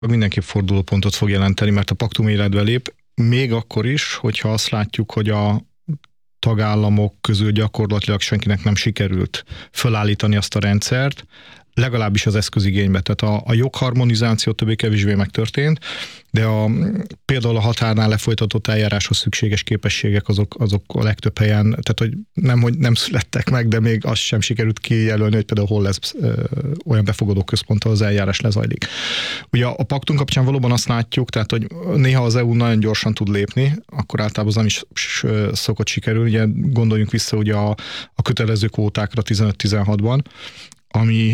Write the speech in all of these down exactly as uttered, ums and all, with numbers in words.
Mindenképp fordulópontot fog jelenteni, mert a paktum életbe lép, még akkor is, hogyha azt látjuk, hogy a tagállamok közül gyakorlatilag senkinek nem sikerült fölállítani azt a rendszert, legalábbis az eszközigénybe. Tehát a, a jogharmonizáció többé-kevésbé megtörtént, de a, például a határnál lefolytatott eljáráshoz szükséges képességek azok, azok a legtöbb helyen, tehát hogy nem, hogy nem születtek meg, de még azt sem sikerült kijelölni, hogy például hol lesz ö, olyan befogadó központ, ahol az eljárás lezajlik. Ugye a, a paktum kapcsán valóban azt látjuk, tehát hogy néha az é u nagyon gyorsan tud lépni, akkor általában az nem is szokott sikerülni. Ugye gondoljunk vissza ugye a, a kötelező kvótákra tizenöt-tizenhatban, ami,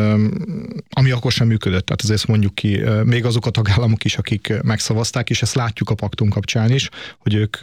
ami akkor sem működött. Tehát ezért mondjuk ki, még azok a tagállamok is, akik megszavazták, és ezt látjuk a paktum kapcsán is, hogy ők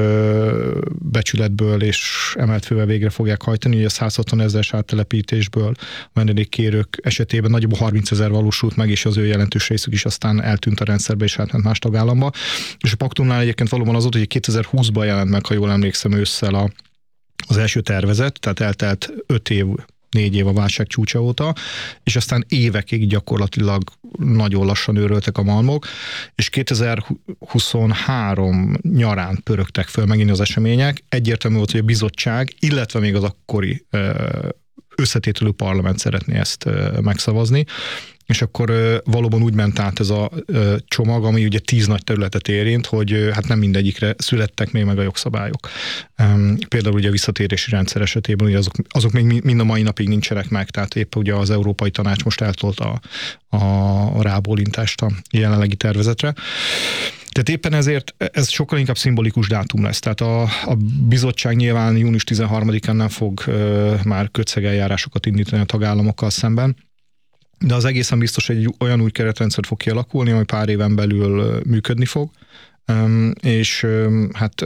becsületből és emelt fővel végre fogják hajtani, hogy a száz hatvan ezeres áttelepítésből a menedékkérők esetében nagyobb harmincezer valósult meg, és az ő jelentős részük is aztán eltűnt a rendszerbe, és átment más tagállamba. És a paktumnál egyébként valóban az volt, hogy kétezer-húszban jelent meg, ha jól emlékszem, ősszel a, az első tervezet, tehát eltelt öt év négy év a válság csúcsa óta, és aztán évekig gyakorlatilag nagyon lassan őröltek a malmok, és kétezer-huszonhárom nyarán pörögtek föl megint az események. Egyértelmű volt, hogy a bizottság, illetve még az akkori összetételű parlament szeretné ezt megszavazni, és akkor valóban úgy ment át ez a csomag, ami ugye tíz nagy területet érint, hogy hát nem mindegyikre születtek még meg a jogszabályok. Például ugye a visszatérési rendszer esetében ugye azok, azok még mind a mai napig nincsenek meg, tehát épp ugye az Európai Tanács most eltolta a, a rábólintást a jelenlegi tervezetre. Tehát éppen ezért ez sokkal inkább szimbolikus dátum lesz. Tehát a, a bizottság nyilván június tizenharmadikán nem fog uh, már kötszegeljárásokat indítani a tagállamokkal szemben, de az egészen biztos, hogy egy olyan új keretrendszer fog kialakulni, ami pár éven belül működni fog, és hát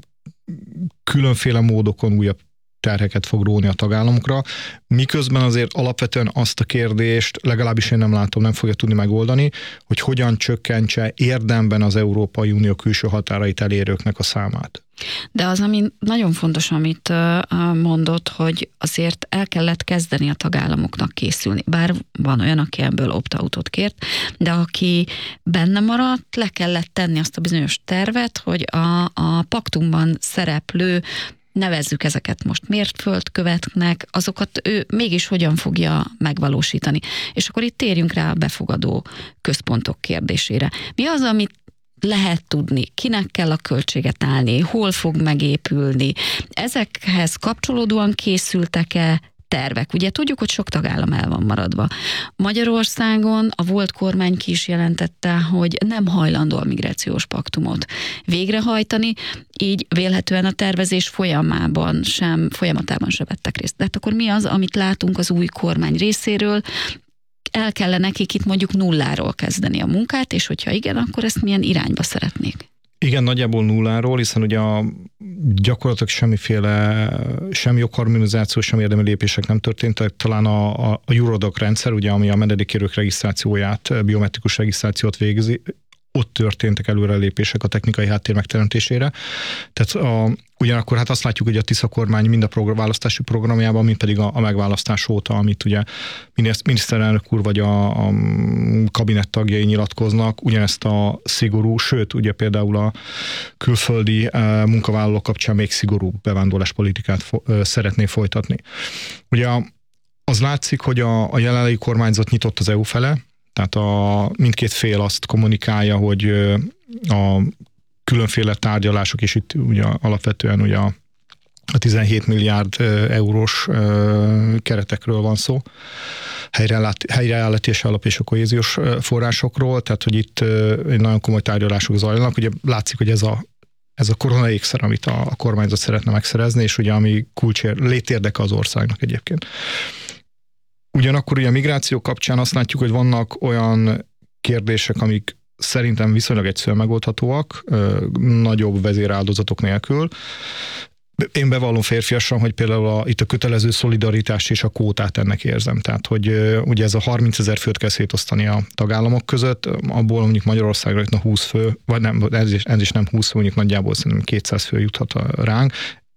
különféle módokon újabb terheket fog róni a tagállamokra, miközben azért alapvetően azt a kérdést, legalábbis én nem látom, nem fogja tudni megoldani, hogy hogyan csökkentse érdemben az Európai Unió külső határait elérőknek a számát. De az, ami nagyon fontos, amit mondott, hogy azért el kellett kezdeni a tagállamoknak készülni. Bár van olyan, aki ebből opt-outot kért, de aki benne maradt, le kellett tenni azt a bizonyos tervet, hogy a, a paktumban szereplő, nevezzük ezeket most mérföldköveknek, azokat ő mégis hogyan fogja megvalósítani. És akkor itt térjünk rá a befogadó központok kérdésére. Mi az, amit lehet tudni, kinek kell a költséget állni, hol fog megépülni. Ezekhez kapcsolódóan készültek-e tervek? Ugye tudjuk, hogy sok tagállam el van maradva. Magyarországon a volt kormány ki is jelentette, hogy nem hajlandó a migrációs paktumot végrehajtani, így vélhetően a tervezés folyamában sem, folyamatában sem vettek részt. De hát akkor mi az, amit látunk az új kormány részéről? El kellene nekik itt mondjuk nulláról kezdeni a munkát, és hogyha igen, akkor ezt milyen irányba szeretnék? Igen, nagyjából nulláról, hiszen ugye a gyakorlatilag semmiféle, sem jogharmonizáció, sem érdemi lépések nem történtek. Talán a, a Eurodac rendszer, ugye, ami a menedékkérők regisztrációját, biometrikus regisztrációt végzi, ott történtek előrelépések a technikai háttér megteremtésére. Tehát a, ugyanakkor hát azt látjuk, hogy a Tisza kormány mind a program, választási programjában, mind pedig a, a megválasztás óta, amit ugye miniszterelnök úr vagy a, a kabinett tagjai nyilatkoznak, ugyanezt a szigorú, sőt, ugye például a külföldi munkavállalók kapcsán még szigorúbb bevándorláspolitikát fo, szeretné folytatni. Ugye az látszik, hogy a, a jelenlegi kormányzat nyitott az é u fele, tehát a, mindkét fél azt kommunikálja, hogy a különféle tárgyalások, és itt ugye alapvetően ugye a, a tizenhét milliárd eurós keretekről van szó, helyreállítási alap és a kohéziós forrásokról, tehát hogy itt egy nagyon komoly tárgyalások zajlanak. Ugye látszik, hogy ez a Ez a korona ékszer, amit a, a kormányzat szeretne megszerezni, és ugye ami kulcsér, létérdeke az országnak egyébként. Ugyanakkor ugye a migráció kapcsán azt látjuk, hogy vannak olyan kérdések, amik szerintem viszonylag egyszerűen megoldhatóak, nagyobb vezéráldozatok nélkül. Én bevallom férfiasan, hogy például a, itt a kötelező szolidaritást és a kvótát ennek érzem. Tehát, hogy ugye ez a harmincezer főt kell szétosztani a tagállamok között, abból mondjuk Magyarországra jutna húsz fő, vagy nem, ez is, ez is nem húsz fő, mondjuk nagyjából szerintem kétszáz fő juthat ránk.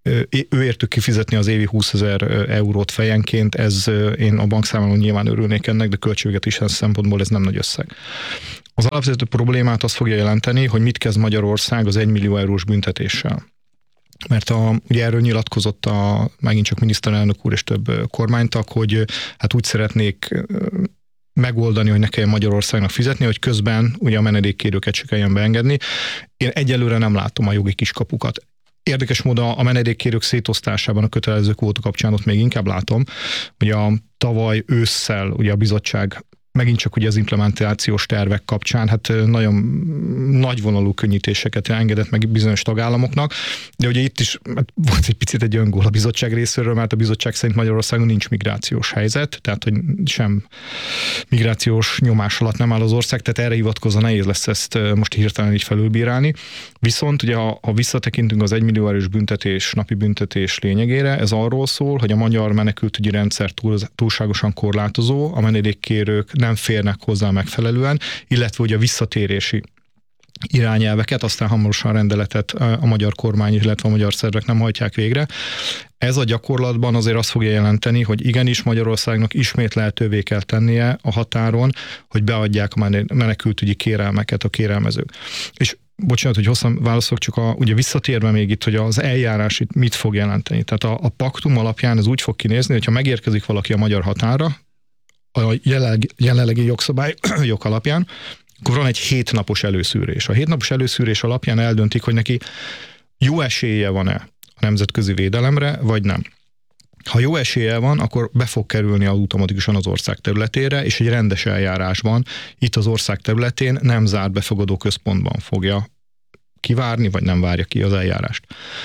Ő értük kifizetni az évi húszezer eurót fejenként, ez én a bankszámlálón nyilván örülnék ennek, de költségvetési szempontból ez nem nagy összeg. Az alapvető problémát azt fogja jelenteni, hogy mit kezd Magyarország az egymillió eurós büntetéssel. Mert a, ugye erről nyilatkozott a, megint csak miniszterelnök úr és több kormánytag, hogy hát úgy szeretnék megoldani, hogy ne kelljen Magyarországnak fizetni, hogy közben ugye a menedékkérőket se kelljen beengedni. Én egyelőre nem látom a jogi kiskapukat. Érdekes módon a menedékkérők szétosztásában a kötelező kvóta kapcsán ott még inkább látom, hogy a tavaly ősszel ugye a bizottság megint csak ugye az implementációs tervek kapcsán, hát nagyon nagyvonalú könnyítéseket engedett meg bizonyos tagállamoknak, de ugye itt is volt egy picit egy öngól a bizottság részéről, mert a bizottság szerint Magyarországon nincs migrációs helyzet, tehát hogy sem migrációs nyomás alatt nem áll az ország, tehát erre hivatkozva nehéz lesz ezt most hirtelen így felülbírálni. Viszont ugye ha, ha visszatekintünk az egymillió eurós büntetés, napi büntetés lényegére, ez arról szól, hogy a magyar menekültügyi rendszer túl, túlságosan korlátozó, a menedékkérők nem férnek hozzá megfelelően, illetve ugye a visszatérési irányelveket, aztán hamarosan rendeletet a magyar kormány, illetve a magyar szervek nem hajtják végre. Ez a gyakorlatban azért azt fogja jelenteni, hogy igenis Magyarországnak ismét lehetővé kell tennie a határon, hogy beadják a menekültügyi kérelmeket a kérelmezők. És bocsánat, hogy hosszan válaszolok, csak a, ugye visszatérve még itt, hogy az eljárás itt mit fog jelenteni. Tehát a, a paktum alapján ez úgy fog kinézni, hogyha megérkezik valaki a magyar határa, a jelenlegi, jelenlegi jogszabály jog alapján, akkor van egy hétnapos előszűrés. A hétnapos előszűrés alapján eldöntik, hogy neki jó esélye van-e a nemzetközi védelemre, vagy nem. Ha jó esélye van, akkor be fog kerülni automatikusan az ország területére, és egy rendes eljárásban itt az ország területén nem zárt befogadó központban fogja kivárni, vagy nem várja ki az eljárást.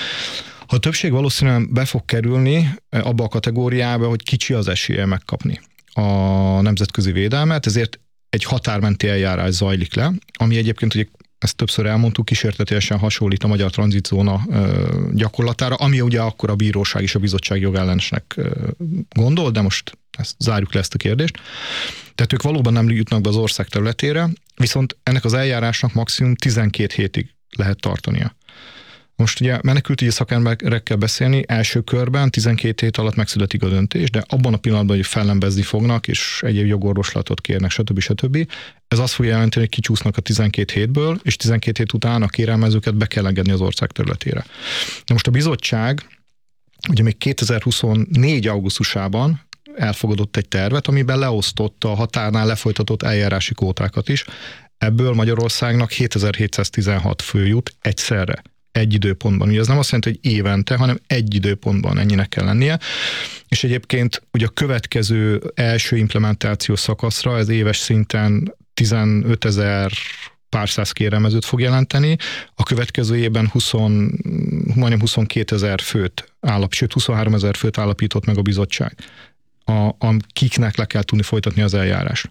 A többség valószínűleg be fog kerülni abba a kategóriába, hogy kicsi az esélye megkapni a nemzetközi védelmet, ezért egy határmenti eljárás zajlik le, ami egyébként, ugye ezt többször elmondtuk, kísértetiesen hasonlít a magyar tranzitzóna gyakorlatára, ami ugye akkor a bíróság és a bizottság jogellenesnek gondol, de most ezt zárjuk le ezt a kérdést. Tehát ők valóban nem jutnak be az ország területére, viszont ennek az eljárásnak maximum tizenkét hétig lehet tartania. Most ugye menekültügyi szakemberekkel beszélni, első körben tizenkét hét alatt megszületik a döntés, de abban a pillanatban, hogy fellembezni fognak, és egyéb jogorvoslatot kérnek, stb. stb. Ez azt fogja jelenteni, hogy kicsúsznak a tizenkét hétből, és tizenkét hét után a kérelmezőket be kell engedni az ország területére. De most a bizottság ugye még kétezer-huszonnégy augusztusában elfogadott egy tervet, amiben leosztotta a határnál lefolytatott eljárási kvótákat is. Ebből Magyarországnak hétezer-hétszáztizenhat fő jut egyszerre. Egy időpontban. Ugye ez nem azt jelenti, hogy évente, hanem egy időpontban ennyinek kell lennie. És egyébként ugye a következő első implementációs szakaszra ez éves szinten tizenötezer pár száz kérelmezőt fog jelenteni, a következő évben húsz, majdnem huszonkétezer főt állap, sőt huszonháromezer főt állapított meg a bizottság, a, a kiknek le kell tudni folytatni az eljárást.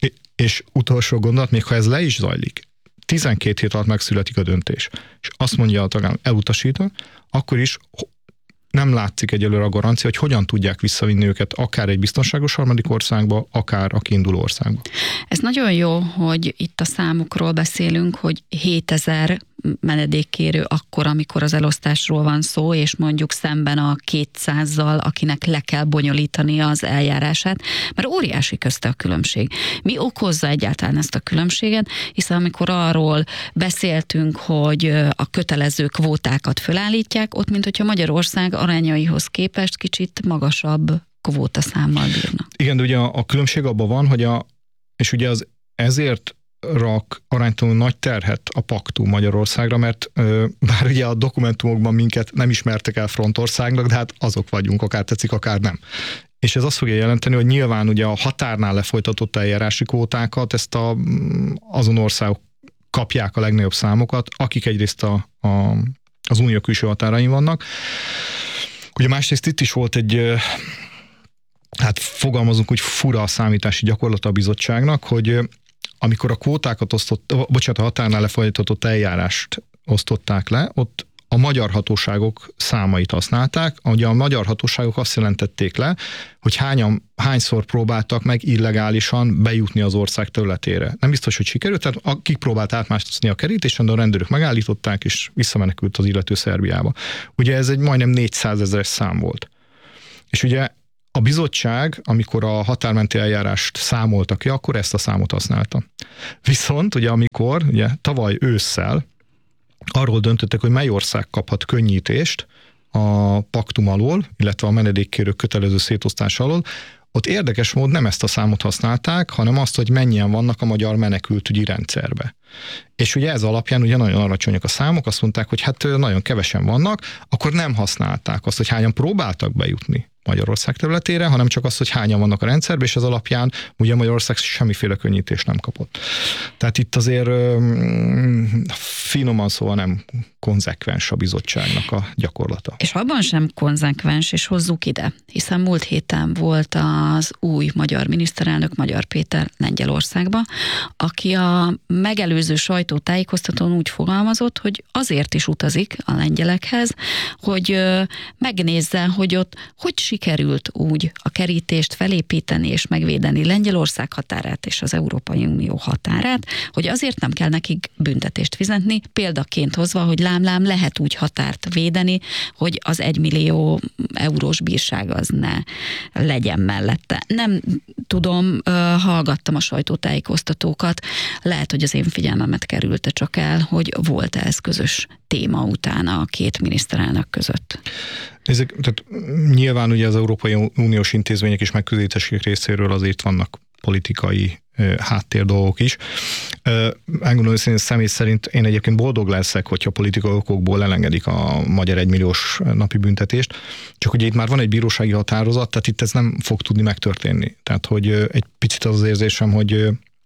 És utolsó gondolat, még ha ez le is zajlik, tizenkét hét alatt megszületik a döntés, és azt mondja a tagállam elutasítva, akkor is nem látszik egyelőre a garancia, hogy hogyan tudják visszavinni őket akár egy biztonságos harmadik országba, akár a kiinduló országba. Ez nagyon jó, hogy itt a számokról beszélünk, hogy hétezer menedékkérő akkor, amikor az elosztásról van szó, és mondjuk szemben a kétszázzal, akinek le kell bonyolítani az eljárását, mert óriási közte a különbség. Mi okozza egyáltalán ezt a különbséget, hiszen amikor arról beszéltünk, hogy a kötelező kvótákat fölállítják, ott, mint hogyha Magyarország arányaihoz képest kicsit magasabb kvótaszámmal bírna. Igen, de ugye a, a különbség abban van, hogy a, és ugye az ezért rak aránytalanul nagy terhet a paktum Magyarországra, mert ö, bár ugye a dokumentumokban minket nem ismertek el frontországnak, de hát azok vagyunk, akár tetszik, akár nem. És ez azt fogja jelenteni, hogy nyilván ugye a határnál lefolytatott eljárási kvótákat, ezt a, azon országok kapják a legnagyobb számokat, akik egyrészt a, a, az unió külső határain vannak. Ugye másrészt itt is volt egy, hát fogalmazunk, hogy fura a számítási gyakorlata a bizottságnak, hogy amikor a kvótákat osztott, bocsánat, a határnál lefolytatott eljárást osztották le, ott a magyar hatóságok számait használták, ugye a magyar hatóságok azt jelentették le, hogy hányan, hányszor próbáltak meg illegálisan bejutni az ország területére. Nem biztos, hogy sikerült, tehát akik próbált átmászni a kerítésen, de a rendőrök megállították, és visszamenekült az illető Szerbiába. Ugye ez egy majdnem négyszázezeres szám volt. És ugye A bizottság, amikor a határmenti eljárást számolta ki, akkor ezt a számot használta. Viszont ugye amikor ugye, tavaly ősszel arról döntöttek, hogy mely ország kaphat könnyítést a paktum alól, illetve a menedékkérők kötelező szétosztása alól, ott érdekes módon nem ezt a számot használták, hanem azt, hogy mennyien vannak a magyar menekültügyi rendszerbe. És ugye ez alapján ugye nagyon alacsonyak a számok, azt mondták, hogy hát nagyon kevesen vannak, akkor nem használták azt, hogy hányan próbáltak bejutni Magyarország területére, hanem csak az, hogy hányan vannak a rendszerben, és ez alapján ugye Magyarország semmiféle könnyítést nem kapott. Tehát itt azért finoman szóval nem konzekvens a bizottságnak a gyakorlata. És abban sem konzekvens, és hozzuk ide, hiszen múlt héten volt az új magyar miniszterelnök, Magyar Péter Lengyelországba, aki a megelőző sajtótájékoztatón úgy fogalmazott, hogy azért is utazik a lengyelekhez, hogy megnézze, hogy ott hogy sikerült úgy a kerítést felépíteni és megvédeni Lengyelország határát és az Európai Unió határát, hogy azért nem kell nekik büntetést fizetni, példaként hozva, hogy lám-lám lehet úgy határt védeni, hogy az egymillió eurós bírság az ne legyen mellette. Nem tudom, hallgattam a sajtótájékoztatókat, lehet, hogy az én figyelmemet kerülte csak el, hogy volt-e ez közös téma utána a két miniszterelnök között. Ezek, tehát nyilván ugye az Európai Uniós intézmények és megközelítések részéről azért vannak politikai háttér dolgok is. Megmondom őszintén, személy szerint én egyébként boldog leszek, hogyha politikai okokból elengedik a magyar egymilliós napi büntetést, csak ugye itt már van egy bírósági határozat, tehát itt ez nem fog tudni megtörténni. Tehát, hogy egy picit az az érzésem, hogy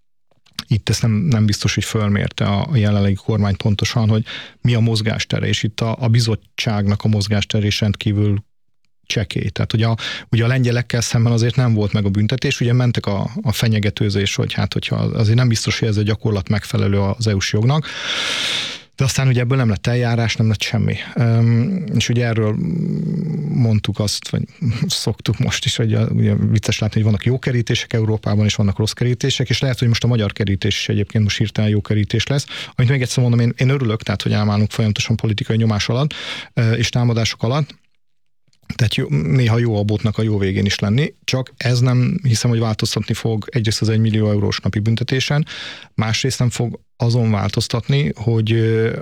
itt ezt nem, nem biztos, hogy fölmérte a jelenlegi kormány pontosan, hogy mi a mozgástere, és itt a, a bizottságnak a mozgástere is rendkívül csekély. Tehát ugye a, ugye a lengyelekkel szemben azért nem volt meg a büntetés, ugye mentek a, a fenyegetőzés, hogy hát hogyha azért nem biztos, hogy ez a gyakorlat megfelelő az é u-s jognak, de aztán ugye ebből nem lett eljárás, nem lett semmi. Um, és ugye erről mondtuk azt, vagy szoktuk most is, hogy ugye vicces látni, hogy vannak jó kerítések Európában, és vannak rossz kerítések, és lehet, hogy most a magyar kerítés is egyébként most hirtelen jó kerítés lesz. Amit még egyszer mondom, én, én örülök, tehát hogy elmálunk folyamatosan politikai nyomás alatt, és támadások alatt, tehát jó, néha jó a botnak a jó végén is lenni, csak ez nem hiszem, hogy változtatni fog egyrészt az egymillió eurós napi büntetésen, másrészt nem fog azon változtatni, hogy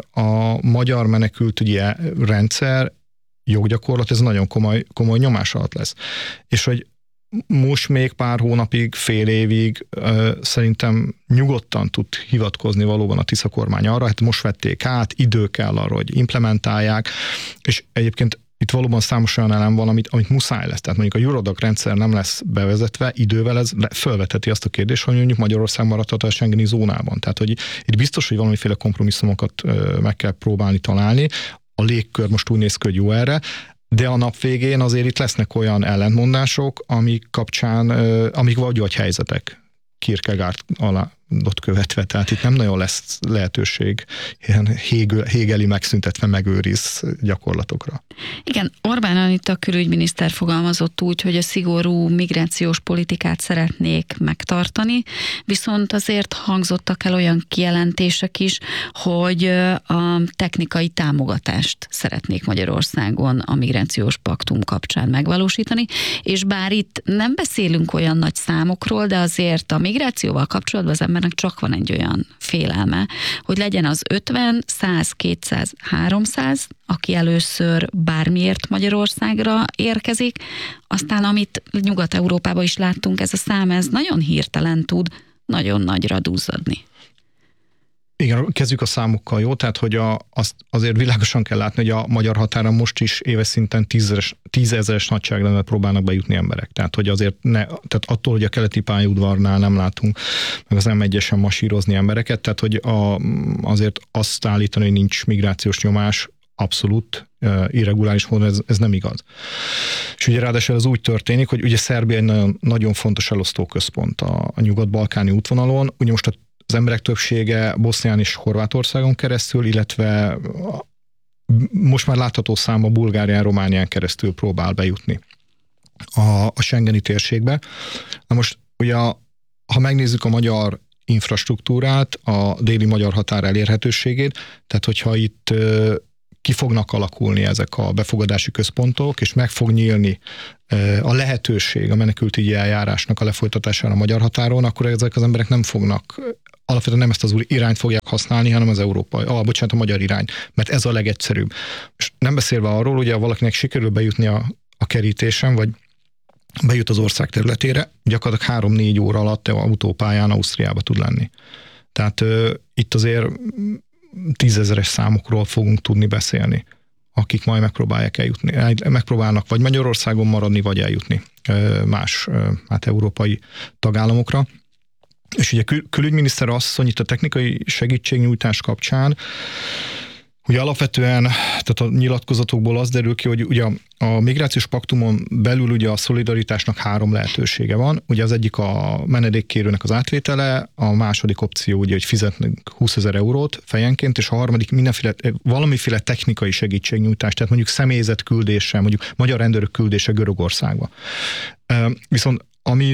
a magyar menekültügyi rendszer joggyakorlat, ez nagyon komoly, komoly nyomás alatt lesz. És hogy most még pár hónapig, fél évig ö, szerintem nyugodtan tud hivatkozni valóban a Tisza kormány arra, hát most vették át, idő kell arra, hogy implementálják, és egyébként itt valóban számos olyan elem van, amit, amit muszáj lesz. Tehát mondjuk a Eurodac rendszer nem lesz bevezetve, idővel ez felvetheti azt a kérdést, hogy mondjuk Magyarország maradhat a Schengeni zónában. Tehát, hogy itt biztos, hogy valamiféle kompromisszumokat meg kell próbálni találni. A légkör most úgy néz ki, hogy jó erre, de a nap végén azért itt lesznek olyan ellentmondások, amik kapcsán, amik vagy-vagy helyzetek. Kierkegaard aladott követve, tehát itt nem nagyon lesz lehetőség ilyen hégel, hégeli megszüntetve megőriz gyakorlatokra. Igen, Orbán Anita külügyminiszter fogalmazott úgy, hogy a szigorú migrációs politikát szeretnék megtartani, viszont azért hangzottak el olyan kijelentések is, hogy a technikai támogatást szeretnék Magyarországon a migrációs paktum kapcsán megvalósítani, és bár itt nem beszélünk olyan nagy számokról, de azért a migrációval kapcsolatban az embernek csak van egy olyan félelme, hogy legyen az ötven, száz, kétszáz, háromszáz, aki először bármiért Magyarországra érkezik, aztán amit Nyugat-Európában is láttunk, ez a szám, ez nagyon hirtelen tud nagyon nagyra duzzadni. Igen, kezdjük a számokkal, jó? Tehát, hogy a, azt azért világosan kell látni, hogy a magyar határon most is éves szinten tízezeres, tízezeres nagyságrendben próbálnak bejutni emberek. Tehát, hogy azért ne, tehát attól, hogy a keleti pályaudvarnál nem látunk, meg az em egyesen masírozni embereket, tehát, hogy a, azért azt állítani, hogy nincs migrációs nyomás, abszolút uh, irreguláris módon ez, ez nem igaz. És ugye ráadásul ez úgy történik, hogy ugye Szerbia egy nagyon, nagyon fontos elosztóközpont a, a nyugat-balkáni útvonalon, ugye most a az emberek többsége Bosznián és Horvátországon keresztül, illetve most már látható száma Bulgárián, Románián keresztül próbál bejutni a, a Schengeni térségbe. Na most ugye, ha megnézzük a magyar infrastruktúrát, a déli magyar határ elérhetőségét, tehát hogyha itt ki fognak alakulni ezek a befogadási központok, és meg fog nyílni a lehetőség a menekültügyi eljárásnak a lefolytatására a magyar határon, akkor ezek az emberek nem fognak, alapvetően nem ezt az irányt fogják használni, hanem az európai, ah, bocsánat, a magyar irányt, mert ez a legegyszerűbb. És nem beszélve arról, ugye valakinek sikerül bejutni a, a kerítésen, vagy bejut az ország területére, gyakorlatilag három-négy óra alatt autópályán Ausztriába tud lenni. Tehát uh, itt azért tízezeres számokról fogunk tudni beszélni, akik majd megpróbálják eljutni. Megpróbálnak vagy Magyarországon maradni, vagy eljutni uh, más uh, hát európai tagállamokra. És ugye kül- külügyminiszter asszony itt a technikai segítségnyújtás kapcsán, ugye alapvetően, tehát a nyilatkozatokból az derül ki, hogy ugye a, a migrációs paktumon belül ugye a szolidaritásnak három lehetősége van. Ugye az egyik a menedékkérőnek az átvétele, a második opció ugye, hogy fizetnünk húszezer eurót fejenként, és a harmadik mindenféle, valamiféle technikai segítségnyújtás, tehát mondjuk személyzet küldése, mondjuk magyar rendőrök küldése Görögországba. Viszont ami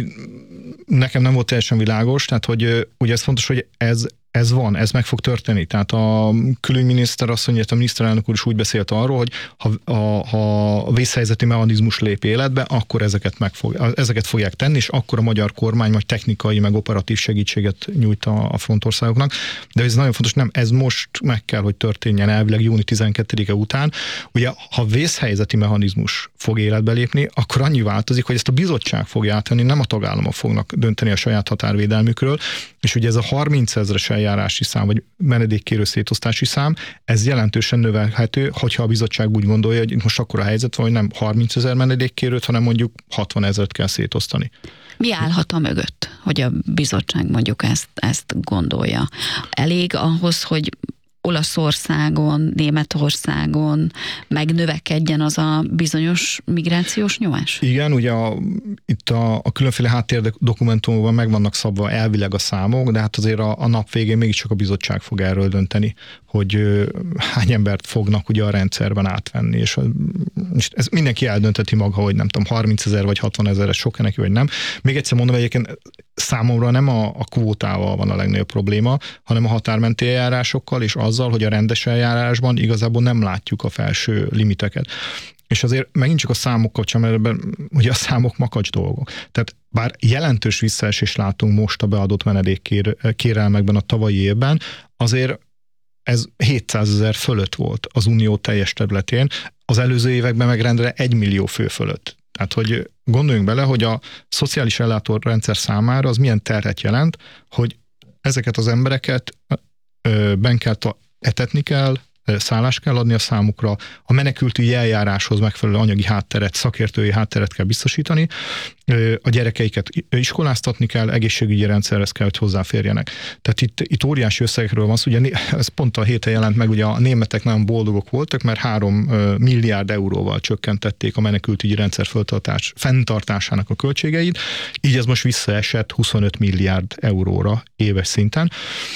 nekem nem volt teljesen világos, tehát hogy ugye ez fontos, hogy ez Ez van, ez meg fog történni. Tehát a külügyminiszter asszony, illetve a miniszterelnök úr is úgy beszélt arról, hogy ha a, ha a vészhelyzeti mechanizmus lép életbe, akkor ezeket, meg fog, ezeket fogják tenni, és akkor a magyar kormány majd technikai, meg operatív segítséget nyújt a, a frontországoknak. De ez nagyon fontos, nem, ez most meg kell, hogy történjen elvileg június tizenkettedike után. Ugye, ha vészhelyzeti mechanizmus fog életbe lépni, akkor annyi változik, hogy ezt a bizottság fogja átvenni, nem a tagállamok fognak dönteni a saját határvédelmükről, és ugye ez a harmincezres eljárási szám, vagy menedékkérő szétosztási szám, ez jelentősen növelhető, hogyha a bizottság úgy gondolja, hogy most akkor a helyzet van, hogy nem harmincezer menedékkérőt, hanem mondjuk hatvanezret kell szétosztani. Mi állhat a mögött, hogy a bizottság mondjuk ezt, ezt gondolja? Elég ahhoz, hogy Olaszországon, Németországon megnövekedjen az a bizonyos migrációs nyomás? Igen, ugye a, itt a, a különféle háttérdokumentumokban meg vannak szabva elvileg a számok, de hát azért a, a nap végén mégiscsak a bizottság fog erről dönteni, hogy ö, hány embert fognak ugye a rendszerben átvenni, és, és ez mindenki eldönteti maga, hogy nem tudom, harmincezer vagy hatvanezer, ez sok neki, vagy nem. Még egyszer mondom, egyébként számomra nem a, a kvótával van a legnagyobb probléma, hanem a határmenti eljárásokkal, és azzal, hogy a rendes eljárásban igazából nem látjuk a felső limiteket. És azért megint csak a számok kapcsán, mert ebben ugye a számok makacs dolgok. Tehát bár jelentős visszaesést látunk most a beadott menedékkérelmekben a tavalyi évben, azért ez hétszázezer fölött volt az unió teljes területén, az előző években meg rendre egy millió fő fölött. Tehát, hogy gondoljunk bele, hogy a szociális ellátórendszer számára az milyen terhet jelent, hogy ezeket az embereket ben kell etetni kell, szállást kell adni a számukra, a menekültügyi eljáráshoz megfelelő anyagi hátteret, szakértői hátteret kell biztosítani, a gyerekeiket iskoláztatni kell, egészségügyi rendszerhez kell, hogy hozzáférjenek. Tehát itt, itt óriási összegekről van szó, ugye ez pont a héten jelent meg, ugye a németek nagyon boldogok voltak, mert három milliárd euróval csökkentették a menekültügyi rendszer föltartás, fenntartásának a költségeit, így ez most visszaesett huszonöt milliárd euróra éves szinten,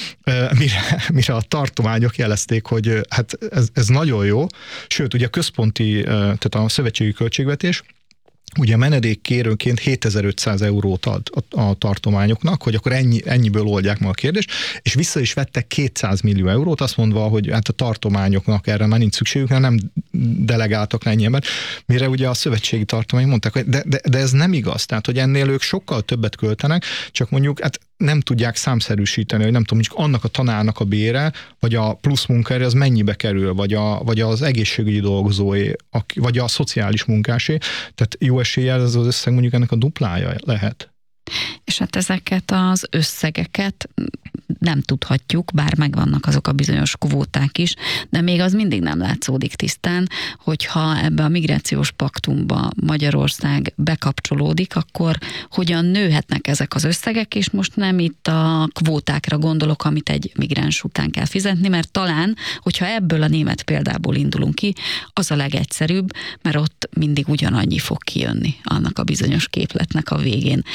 mire, mire a tartományok jelezték, hogy hát ez, ez nagyon jó, sőt, ugye a központi, tehát a szövetségi költségvetés, ugye menedékkérőnként hétezer-ötszáz eurót ad a, a tartományoknak, hogy akkor ennyi, ennyiből oldják meg a kérdést, és vissza is vettek kétszáz millió eurót, azt mondva, hogy hát a tartományoknak erre már nincs szükségük, nem delegáltak ennyi ember, mire ugye a szövetségi tartományok mondták, hogy de, de, de ez nem igaz, tehát hogy ennél ők sokkal többet költenek, csak mondjuk hát nem tudják számszerűsíteni, hogy nem tudom, mondjuk annak a tanárnak a bére, vagy a plusz munkaerő az mennyibe kerül, vagy, a, vagy az egészségügyi dolgozóé, vagy a szociális munkásé, tehát jó eséllyel ez az összeg mondjuk ennek a duplája lehet. És hát ezeket az összegeket nem tudhatjuk, bár megvannak azok a bizonyos kvóták is, de még az mindig nem látszódik tisztán, hogyha ebbe a migrációs paktumba Magyarország bekapcsolódik, akkor hogyan nőhetnek ezek az összegek, és most nem itt a kvótákra gondolok, amit egy migráns után kell fizetni, mert talán, hogyha ebből a német példából indulunk ki, az a legegyszerűbb, mert ott mindig ugyanannyi fog kijönni annak a bizonyos képletnek a végén. De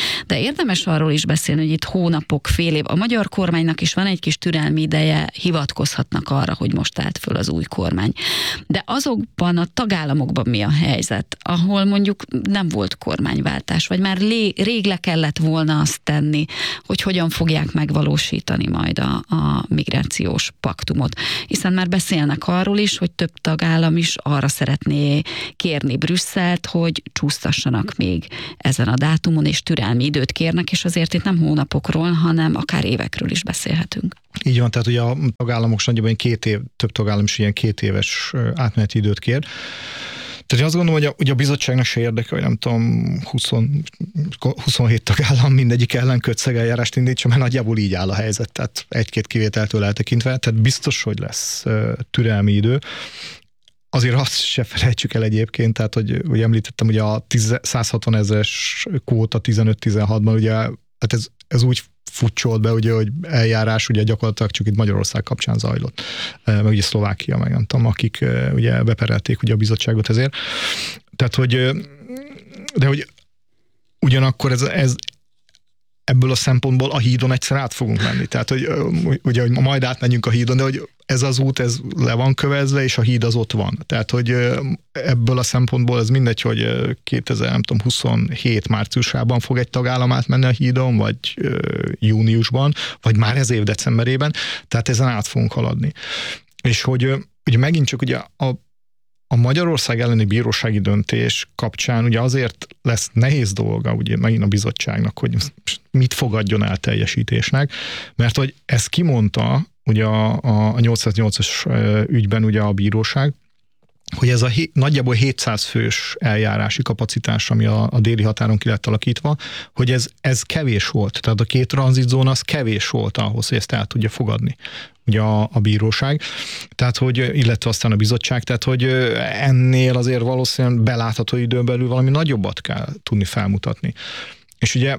érdemes arról is beszélni, hogy itt hónapok, fél év. A magyar kormánynak is van egy kis türelmi ideje, hivatkozhatnak arra, hogy most állt föl az új kormány. De azokban a tagállamokban mi a helyzet, ahol mondjuk nem volt kormányváltás, vagy már lé, rég le kellett volna azt tenni, hogy hogyan fogják megvalósítani majd a, a migrációs paktumot. Hiszen már beszélnek arról is, hogy több tagállam is arra szeretné kérni Brüsszelt, hogy csúsztassanak még ezen a dátumon, és türelmi időt kérnek, és azért itt nem hónapokról, hanem akár évekről is beszélhetünk. Így van, tehát ugye a tagállamok nagyjából két év, több tagállam is ilyen két éves átmeneti időt kér. Tehát én azt gondolom, hogy a, ugye a bizottságnak se érdeke, hogy nem tudom, húsz, huszonhét tagállam mindegyik ellen kötszeg-eljárást indítsa, mert nagyjából így áll a helyzet, tehát egy-két kivételtől eltekintve, tehát biztos, hogy lesz türelmi idő. Azért azt se felejtsük el egyébként, tehát, hogy ugye említettem, ugye a száz hatvan ezeres kvóta tizenöt-tizenhatban, ugye, hát ez, ez úgy futcsolt be, ugye, hogy eljárás ugye gyakorlatilag csak itt Magyarország kapcsán zajlott, meg ugye Szlovákia, meg nem tudom, akik ugye beperelték ugye a bizottságot ezért. Tehát, hogy de hogy ugyanakkor ez, ez ebből a szempontból a hídon egyszer át fogunk menni. Tehát, hogy ugye, hogy majd átmenjünk a hídon, de hogy ez az út, ez le van kövezve, és a híd az ott van. Tehát, hogy ebből a szempontból ez mindegy, hogy kétezer-huszonhét márciusában fog egy tagállam átmenni a hídon, vagy júniusban, vagy már ez év decemberében, tehát ezen át fogunk haladni. És hogy ugye megint csak ugye a A Magyarország elleni bírósági döntés kapcsán ugye azért lesz nehéz dolga, ugye megint a bizottságnak, hogy mit fogadjon el teljesítésnek, mert hogy ezt kimondta ugye a, a nyolcszáznyolcas ügyben ugye a bíróság, hogy ez a hé, nagyjából hétszáz fős eljárási kapacitás, ami a, a déli határon ki lett alakítva, hogy ez, ez kevés volt. Tehát a két tranzitzóna az kevés volt ahhoz, hogy ezt el tudja fogadni ugye a, a bíróság, tehát hogy, illetve aztán a bizottság, tehát hogy ennél azért valószínűleg belátható időn belül valami nagyobbat kell tudni felmutatni. És ugye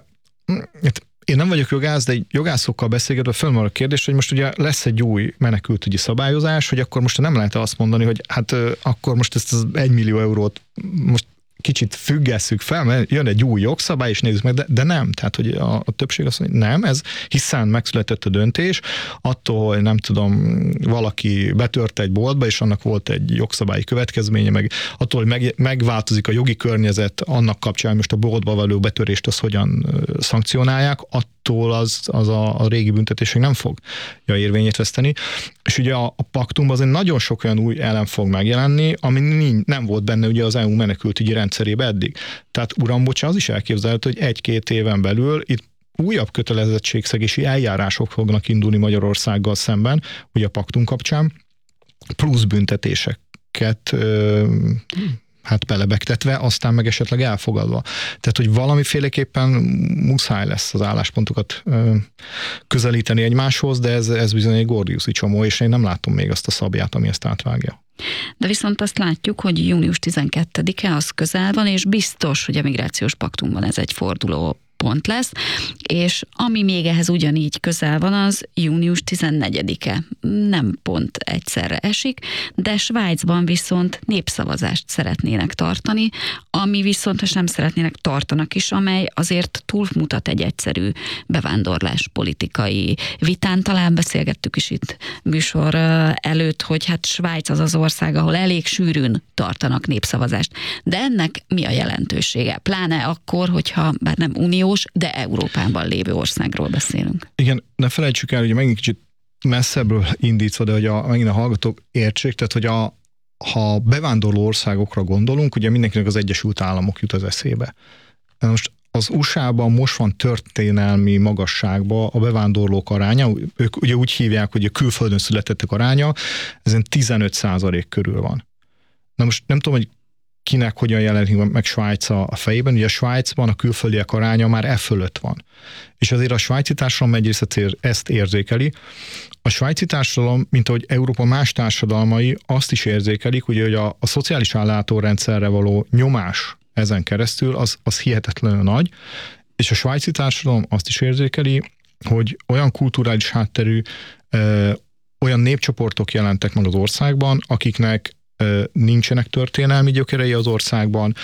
én nem vagyok jogász, de jogászokkal beszélgetve fölmerül a kérdés, hogy most ugye lesz egy új menekültügyi szabályozás, hogy akkor most nem lehet azt mondani, hogy hát akkor most ezt az egymillió eurót most kicsit függesszük fel, mert jön egy új jogszabály, és nézzük meg, de, de nem. Tehát, hogy a, a többség azt mondja, nem, ez hiszen megszületett a döntés, attól, hogy nem tudom, valaki betört egy boltba, és annak volt egy jogszabályi következménye, meg attól, hogy meg, megváltozik a jogi környezet annak kapcsán, most a boltba való betörést azt hogyan szankcionálják, attól az, az a, a régi büntetések nem fog ja, érvényét veszteni. És ugye a, a paktumban azért nagyon sok olyan új elem fog megjelenni, ami nem volt benne ugye az é u menekültügyi rendszerébe eddig. Tehát uram, bocsánat, az is elképzelhető, hogy egy-két éven belül itt újabb kötelezettségszegési eljárások fognak indulni Magyarországgal szemben, ugye a paktum kapcsán, plusz büntetéseket ö, hát belebegtetve, aztán meg esetleg elfogadva. Tehát, hogy valamiféleképpen muszáj lesz az álláspontokat ö, közelíteni egymáshoz, de ez, ez bizony egy gordiuszi csomó, és én nem látom még azt a szabját, ami ezt átvágja. De viszont azt látjuk, hogy június tizenkettedike az közel van, és biztos, hogy a migrációs paktumban ez egy forduló pont lesz, és ami még ehhez ugyanígy közel van, az június tizennegyedike. Nem pont egyszerre esik, de Svájcban viszont népszavazást szeretnének tartani, ami viszont, ha nem szeretnének, tartanak is, amely azért túlmutat egy egyszerű bevándorlás politikai vitán. Talán beszélgettük is itt műsor előtt, hogy hát Svájc az az ország, ahol elég sűrűn tartanak népszavazást. De ennek mi a jelentősége? Pláne akkor, hogyha bár nem unió, de Európában lévő országról beszélünk. Igen, ne felejtsük el, hogy megint kicsit messzebbről indítva, de hogy a, megint a hallgatók értsék, tehát hogy a, ha bevándorló országokra gondolunk, ugye mindenkinek az Egyesült Államok jut az eszébe. Most az u es á-ban most van történelmi magasságban a bevándorlók aránya, ők ugye úgy hívják, hogy a külföldön születettek aránya, ezen tizenöt százalék körül van. Na most nem tudom, hogy kinek hogyan jelenik meg Svájc a fejében. Ugye a Svájcban a külföldiek aránya már e fölött van. És azért a svájci társadalom egyrészt ezt érzékeli. A svájci társadalom, mint ahogy Európa más társadalmai, azt is érzékelik, ugye, hogy a, a szociális ellátórendszerre való nyomás ezen keresztül, az, az hihetetlenül nagy, és a svájci társadalom azt is érzékeli, hogy olyan kulturális hátterű, ö, olyan népcsoportok jelentek meg az országban, akiknek nincsenek történelmi gyökerei az országban,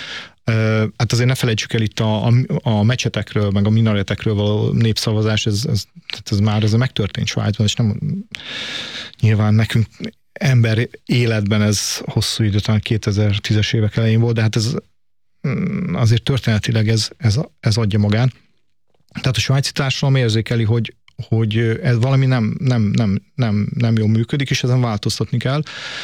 Hát azért ne felejtsük el itt a, a, a mecsetekről, meg a minaretekről való népszavazás, ez, ez, ez már ez megtörtént Svájcban, és nem nyilván nekünk ember életben ez hosszú idő, talán kétezer-tízes évek elején volt, de hát ez azért történetileg ez, ez, ez adja magán. Tehát a svájci társadalom érzékeli, hogy, hogy ez valami nem, nem, nem, nem, nem jól működik, és ezen változtatni kell.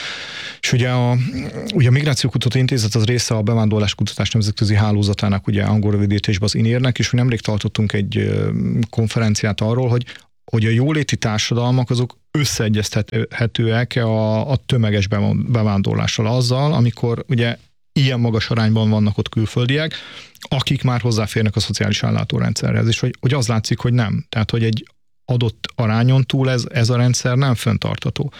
És ugye a, ugye a Migrációkutató Intézet az része a bevándorláskutatás nemzetközi hálózatának, ugye angol rövidítésben az i en i er-nek, és nemrég tartottunk egy konferenciát arról, hogy, hogy a jóléti társadalmak azok összeegyeztethetőek a, a tömeges bevándorlással azzal, amikor ugye ilyen magas arányban vannak ott külföldiek, akik már hozzáférnek a szociális ellátórendszerhez, és hogy, hogy az látszik, hogy nem. Tehát, hogy egy adott arányon túl ez, ez a rendszer nem fenntartható.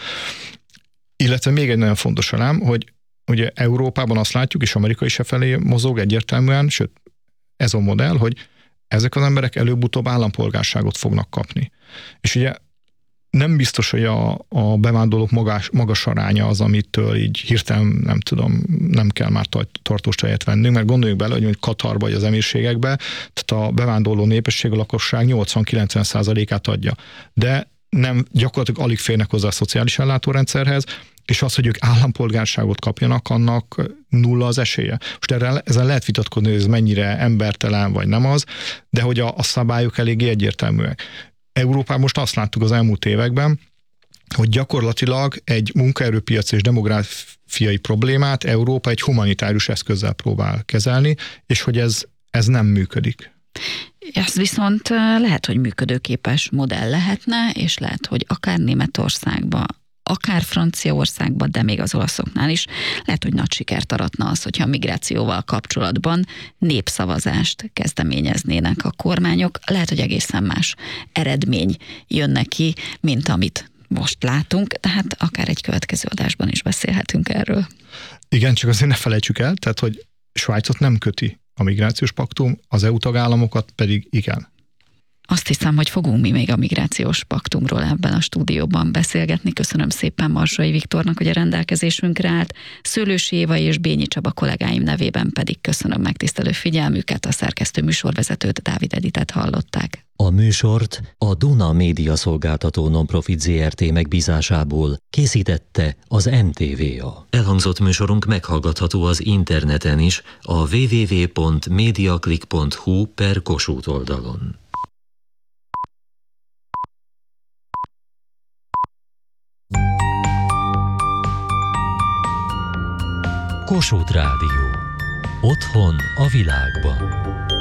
Illetve még egy nagyon fontos elem, hogy ugye Európában azt látjuk, és Amerika is e felé mozog egyértelműen, sőt, ez a modell, hogy ezek az emberek előbb-utóbb állampolgárságot fognak kapni. És ugye nem biztos, hogy a, a bevándorlók magas, magas aránya az, amitől így hirtelen, nem tudom, nem kell már tartós tejet vennünk, mert gondoljuk bele, hogy Katarba vagy az emírségekbe, tehát a bevándorló népesség, a lakosság nyolcvan-kilencven százalékát adja. De nem, gyakorlatilag alig férnek hozzá a szociális ellátórendszerhez, és az, hogy ők állampolgárságot kapjanak, annak nulla az esélye. Most erre, ezen lehet vitatkozni, hogy ez mennyire embertelen, vagy nem az, de hogy a, a szabályok eléggé egyértelműek. Európában most azt láttuk az elmúlt években, hogy gyakorlatilag egy munkaerőpiac és demográfiai problémát Európa egy humanitárius eszközzel próbál kezelni, és hogy ez, ez nem működik. Ez viszont lehet, hogy működőképes modell lehetne, és lehet, hogy akár Németországban, akár Franciaországban, de még az olaszoknál is lehet, hogy nagy sikert aratna az, hogyha a migrációval kapcsolatban népszavazást kezdeményeznének a kormányok. Lehet, hogy egészen más eredmény jön neki, mint amit most látunk, tehát akár egy következő adásban is beszélhetünk erről. Igen, csak azért ne felejtsük el, tehát, hogy Svájcot nem köti a migrációs paktum, az é u tagállamokat pedig igen. Azt hiszem, hogy fogunk mi még a migrációs paktumról ebben a stúdióban beszélgetni. Köszönöm szépen Marsai Viktornak, hogy a rendelkezésünkre állt. Szőlősi Éva és Bényi Csaba kollégáim nevében pedig köszönöm megtisztelő figyelmüket. A szerkesztő műsorvezetőt, Dávid Editet hallották. A műsort a Duna Média Szolgáltató Nonprofit zé er té megbízásából készítette az em té vé á. Elhangzott műsorunk meghallgatható az interneten is a double-u double-u double-u pont mediaclick pont hu per Kossuth oldalon. Kossuth Rádió. Otthon a világban.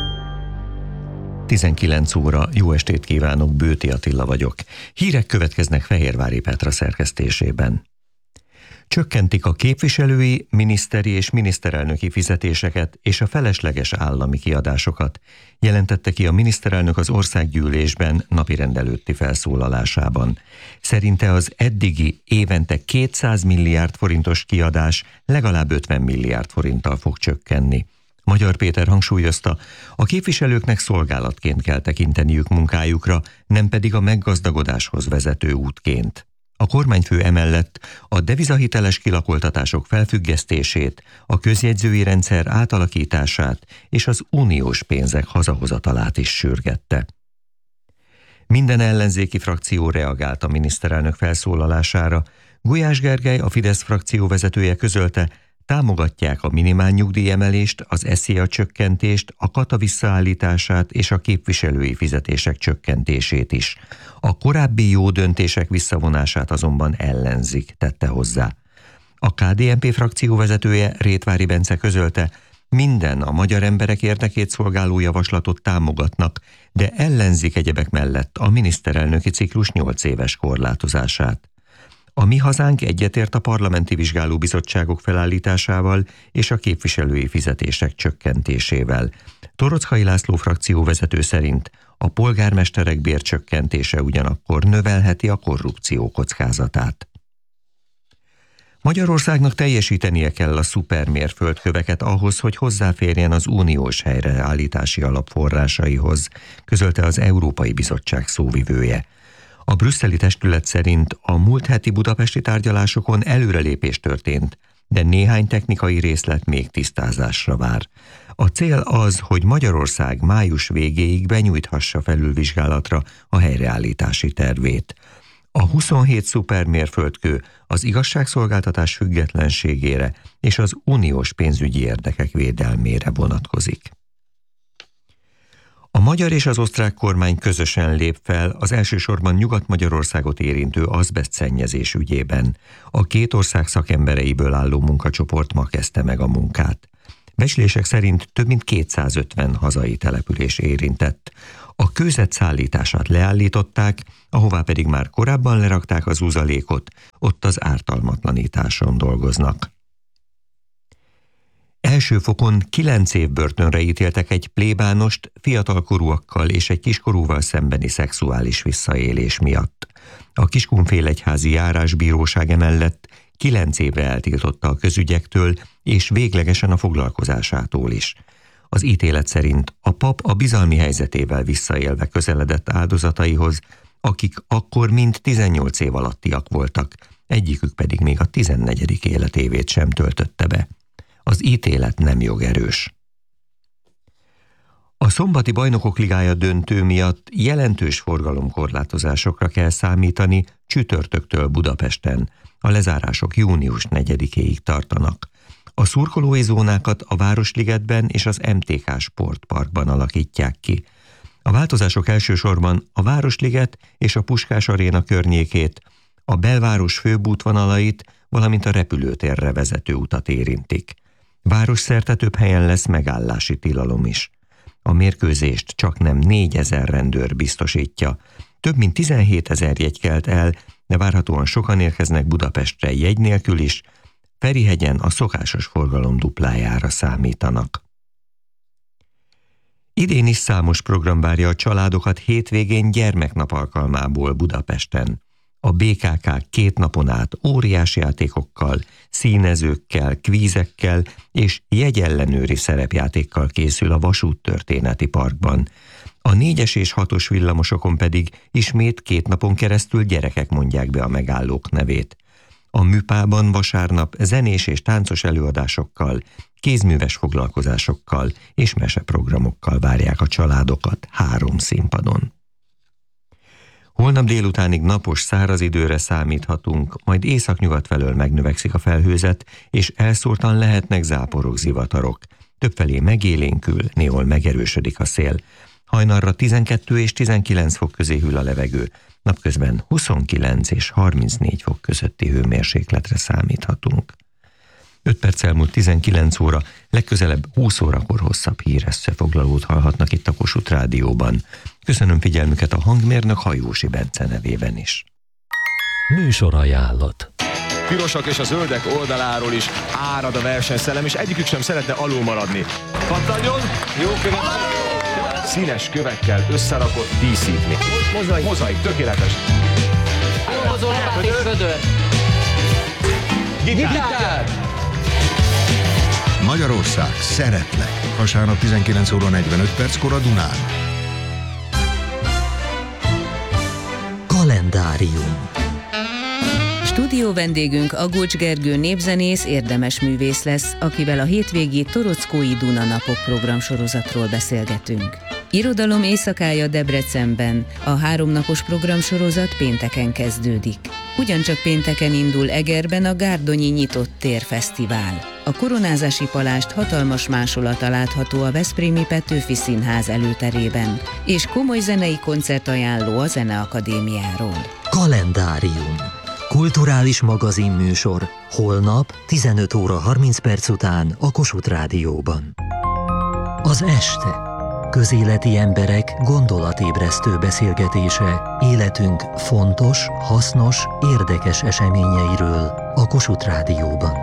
tizenkilenc óra, jó estét kívánok, Bőti Attila vagyok. Hírek következnek Fehérvári Petra szerkesztésében. Csökkentik a képviselői, miniszteri és miniszterelnöki fizetéseket és a felesleges állami kiadásokat, jelentette ki a miniszterelnök az országgyűlésben napirend előtti felszólalásában. Szerinte az eddigi évente kétszáz milliárd forintos kiadás legalább ötven milliárd forinttal fog csökkenni. Magyar Péter hangsúlyozta, a képviselőknek szolgálatként kell tekinteniük munkájukra, nem pedig a meggazdagodáshoz vezető útként. A kormányfő emellett a devizahiteles kilakoltatások felfüggesztését, a közjegyzői rendszer átalakítását és az uniós pénzek hazahozatalát is sürgette. Minden ellenzéki frakció reagált a miniszterelnök felszólalására. Gulyás Gergely, a Fidesz frakció vezetője közölte, támogatják a minimálnyugdíj emelést, az es zé á csökkentést, a kata visszaállítását és a képviselői fizetések csökkentését is. A korábbi jó döntések visszavonását azonban ellenzik, tette hozzá. A ká dé en pé frakció vezetője, Rétvári Bence közölte, minden a magyar emberek érdekét szolgáló javaslatot támogatnak, de ellenzik egyebek mellett a miniszterelnöki ciklus nyolc éves korlátozását. A Mi Hazánk egyetért a parlamenti vizsgálóbizottságok felállításával és a képviselői fizetések csökkentésével. Toroczkai László frakcióvezető szerint a polgármesterek bércsökkentése ugyanakkor növelheti a korrupció kockázatát. Magyarországnak teljesítenie kell a szupermérföldköveket ahhoz, hogy hozzáférjen az uniós helyreállítási alap forrásaihoz, közölte az Európai Bizottság szóvivője. A brüsszeli testület szerint a múlt heti budapesti tárgyalásokon előrelépés történt, de néhány technikai részlet még tisztázásra vár. A cél az, hogy Magyarország május végéig benyújthassa felülvizsgálatra a helyreállítási tervét. A huszonhét szupermérföldkő az igazságszolgáltatás függetlenségére és az uniós pénzügyi érdekek védelmére vonatkozik. A magyar és az osztrák kormány közösen lép fel az elsősorban Nyugat-Magyarországot érintő azbesztszennyezés ügyében. A két ország szakembereiből álló munkacsoport ma kezdte meg a munkát. Becslések szerint több mint kétszázötven hazai település érintett. A kőzet szállítását leállították, ahová pedig már korábban lerakták az uzalékot, ott az ártalmatlanításon dolgoznak. Első fokon kilenc év börtönre ítéltek egy plébánost fiatalkorúakkal és egy kiskorúval szembeni szexuális visszaélés miatt. A Kiskunfélegyházi járásbíróság emellett kilenc évre eltiltotta a közügyektől és véglegesen a foglalkozásától is. Az ítélet szerint a pap a bizalmi helyzetével visszaélve közeledett áldozataihoz, akik akkor mind tizennyolc év alattiak voltak, egyikük pedig még a tizennegyedik életévét sem töltötte be. Az ítélet nem jogerős. A szombati Bajnokok Ligája döntő miatt jelentős forgalomkorlátozásokra kell számítani csütörtöktől Budapesten. A lezárások június negyedikéig tartanak. A szurkolói zónákat a Városligetben és az em té ká Sportparkban alakítják ki. A változások elsősorban a Városliget és a Puskás Aréna környékét, a belváros főbb útvonalait, valamint a repülőtérre vezető utat érintik. Városszerte több helyen lesz megállási tilalom is. A mérkőzést csaknem négyezer rendőr biztosítja. Több mint tizenhétezer jegy kelt el, de várhatóan sokan érkeznek Budapestre jegy nélkül is, Ferihegyen a szokásos forgalom duplájára számítanak. Idén is számos program várja a családokat hétvégén gyermeknap alkalmából Budapesten. A bé ká ká két napon át óriás játékokkal, színezőkkel, kvízekkel és jegyellenőri szerepjátékkal készül a Vasúttörténeti Parkban. A négyes és hatos villamosokon pedig ismét két napon keresztül gyerekek mondják be a megállók nevét. A Műpában vasárnap zenés és táncos előadásokkal, kézműves foglalkozásokkal és meseprogramokkal várják a családokat három színpadon. Holnap délutánig napos, száraz időre számíthatunk, majd északnyugat felől megnövekszik a felhőzet, és elszórtan lehetnek záporok, zivatarok. Többfelé megélénkül, néhol megerősödik a szél. Hajnalra tizenkettő és tizenkilenc fok közé hűl a levegő, napközben huszonkilenc és harmincnégy fok közötti hőmérsékletre számíthatunk. öt perc elmúlt tizenkilenc óra, legközelebb húsz órakor hosszabb hírösszefoglalót hallhatnak itt a Kossuth Rádióban. Köszönöm figyelmüket a hangmérnök Hajósi Bence nevében is. Műsorajánlat. Pirosak és a zöldek oldaláról is árad a versenyszellem, és egyikük sem szeretne alul maradni. Pattanjon! Jó követ! Színes kövekkel összerakott díszítmény. Mozaik. Mozaik, tökéletes. Hozó lapát és vödör. Gitár. Gitár. Magyarország, szeretlek. Vasárnap tizenkilenc óra negyvenöt perckor a Dunán. Kalendárium. Stúdió vendégünk Agocs Gergő népzenész, érdemes művész lesz, akivel a hétvégi Torockói Duna napok programsorozatról beszélgetünk. Irodalom éjszakája Debrecenben. A háromnapos programsorozat pénteken kezdődik. Ugyancsak pénteken indul Egerben a Gárdonyi Nyitott Tér Fesztivál. A Koronázási Palást hatalmas másolata látható a Veszprémi Petőfi Színház előterében, és komoly zenei koncertajánló a Zeneakadémiáról. Kalendárium. Kulturális magazinműsor. Holnap tizenöt óra harminc perc után a Kossuth Rádióban. Az este. Közéleti emberek gondolatébresztő beszélgetése életünk fontos, hasznos, érdekes eseményeiről a Kossuth Rádióban.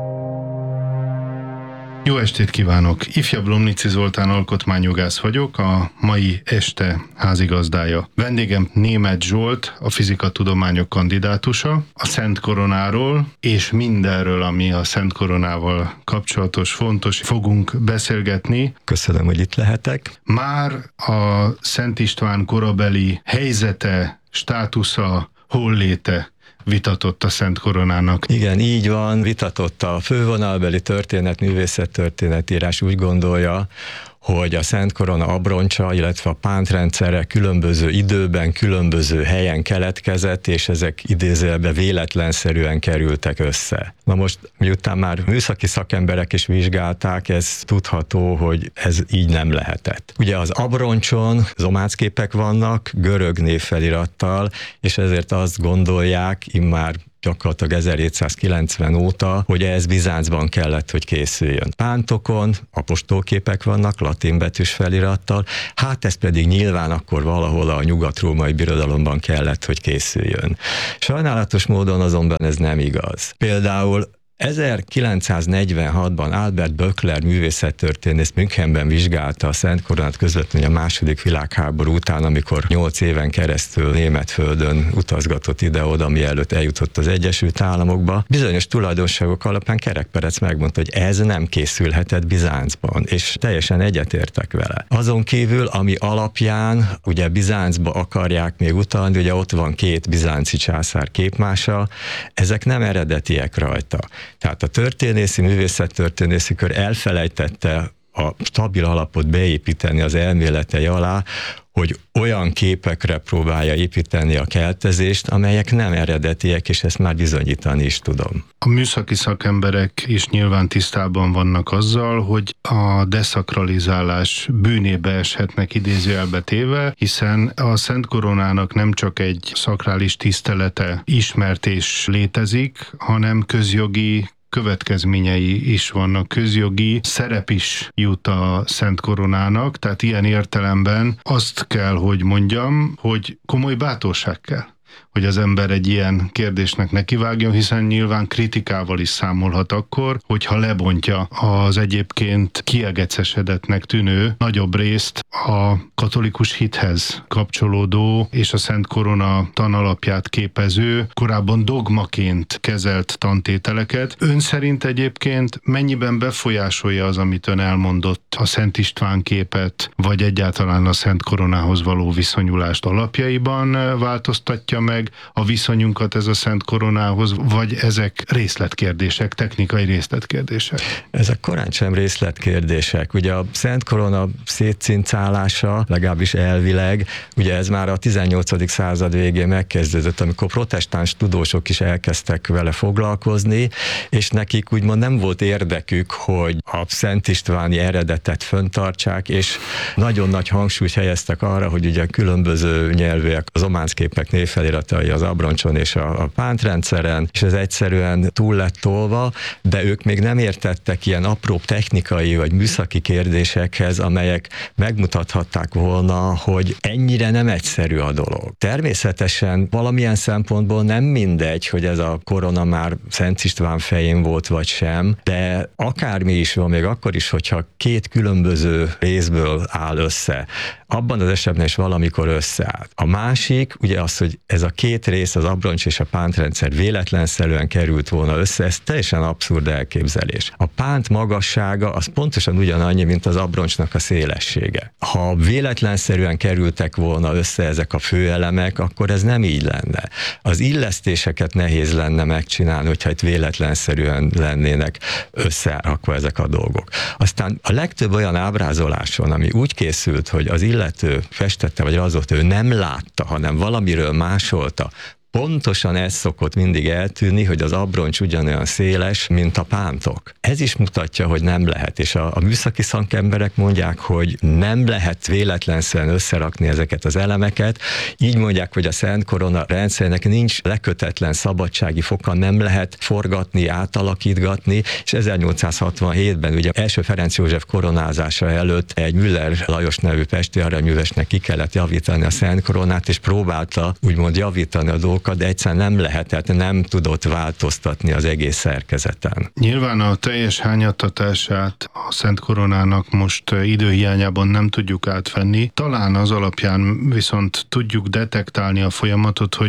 Jó estét kívánok! Ifjabb Lomnici Zoltán alkotmányjogász vagyok, a mai este házigazdája. Vendégem Németh Zsolt, a fizikatudományok kandidátusa, a Szent Koronáról és mindenről, ami a Szent Koronával kapcsolatos, fontos, fogunk beszélgetni. Köszönöm, hogy itt lehetek. Már a Szent István korabeli helyzete, státusza, holléte vitatott a Szent Koronának. Igen, így van, vitatott a fővonalbeli történet, művészettörténetírás úgy gondolja, hogy a Szent Korona abroncsa, illetve a pántrendszere különböző időben, különböző helyen keletkezett, és ezek idézőjelben véletlenszerűen kerültek össze. Na most, miután már műszaki szakemberek is vizsgálták, ez tudható, hogy ez így nem lehetett. Ugye az abroncson zomácképek vannak, görög névfelirattal, és ezért azt gondolják, immár gyakorlatilag ezerhétszázkilencven óta, hogy ez Bizáncban kellett, hogy készüljön. Pántokon apostolképek vannak, latinbetűs felirattal, hát ez pedig nyilván akkor valahol a nyugat-római birodalomban kellett, hogy készüljön. Sajnálatos módon azonban ez nem igaz. Például ezerkilencszáznegyvenhatban Albert Böckler művészettörténész Münchenben vizsgálta a Szent Koronát közvetlenül a második világháború után, amikor nyolc éven keresztül német földön utazgatott ide-oda, mielőtt eljutott az Egyesült Államokba. Bizonyos tulajdonságok alapján Kerekperec megmondta, hogy ez nem készülhetett Bizáncban, és teljesen egyetértek vele. Azon kívül, ami alapján ugye Bizáncba akarják még utalni, ugye ott van két bizánci császár képmása, ezek nem eredetiek rajta. Tehát a történészi, művészettörténészi kör elfelejtette a stabil alapot beépíteni az elméletei alá, hogy olyan képekre próbálja építeni a keltezést, amelyek nem eredetiek, és ezt már bizonyítani is tudom. A műszaki szakemberek is nyilván tisztában vannak azzal, hogy a deszakralizálás bűnébe eshetnek idézőjelbe téve, hiszen a Szent Koronának nem csak egy szakrális tisztelete ismert és létezik, hanem közjogi következményei is vannak, közjogi szerep is jut a Szent Koronának, tehát ilyen értelemben azt kell, hogy mondjam, hogy komoly bátorság kell, hogy az ember egy ilyen kérdésnek nekivágjon, hiszen nyilván kritikával is számolhat akkor, hogyha lebontja az egyébként kiegecesedetnek tűnő nagyobb részt a katolikus hithez kapcsolódó és a Szent Korona tanalapját képező, korábban dogmaként kezelt tantételeket. Ön szerint egyébként mennyiben befolyásolja az, amit ön elmondott, a Szent István képet, vagy egyáltalán a Szent Koronához való viszonyulást alapjaiban változtatja meg a viszonyunkat ez a Szent Koronához, vagy ezek részletkérdések, technikai részletkérdések? Ezek korán sem részletkérdések. Ugye a Szent Korona szétcincálása, legalábbis elvileg, ugye ez már a tizennyolcadik század végén megkezdődött, amikor protestáns tudósok is elkezdtek vele foglalkozni, és nekik úgymond nem volt érdekük, hogy a Szent Istváni eredetet föntartsák, és nagyon nagy hangsúlyt helyeztek arra, hogy ugye különböző nyelvűek, az omácképek névfeliratai az abroncson és a, a pántrendszeren, és ez egyszerűen túl lett tolva, de ők még nem értettek ilyen apró technikai vagy műszaki kérdésekhez, amelyek megmutathatták volna, hogy ennyire nem egyszerű a dolog. Természetesen valamilyen szempontból nem mindegy, hogy ez a korona már Szent István fején volt vagy sem, de akármi is van, még akkor is, hogyha két különböző részből áll össze, abban az esetben is valamikor összeállt. A másik, ugye az, hogy ez a két rész, az abroncs és a pántrendszer véletlenszerűen került volna össze, ez teljesen abszurd elképzelés. A pánt magassága az pontosan ugyanannyi, mint az abroncsnak a szélessége. Ha véletlenszerűen kerültek volna össze ezek a főelemek, akkor ez nem így lenne. Az illesztéseket nehéz lenne megcsinálni, hogyha itt véletlenszerűen lennének összerakva ezek a dolgok. Aztán a legtöbb olyan ábrázoláson, ami úgy készült, hogy az illető festette vagy rajzolt, ő nem látta, hanem valamiről másolta, pontosan ez szokott mindig eltűnni, hogy az abroncs ugyanolyan széles, mint a pántok. Ez is mutatja, hogy nem lehet, és a, a műszaki szakemberek mondják, hogy nem lehet véletlenszerűen összerakni ezeket az elemeket, így mondják, hogy a Szent Korona rendszernek nincs lekötetlen szabadsági foka, nem lehet forgatni, átalakítgatni, és ezernyolcszázhatvanhétben ugye első Ferenc József koronázása előtt egy Müller Lajos nevű pesti aranyművesnek ki kellett javítani a Szent Koronát, és próbálta úgymond javítani a dolgokat, de egyszerűen nem lehetett, nem tudott változtatni az egész szerkezeten. Nyilván a teljes hányattatását a Szent Koronának most időhiányában nem tudjuk átvenni. Talán az alapján viszont tudjuk detektálni a folyamatot, hogy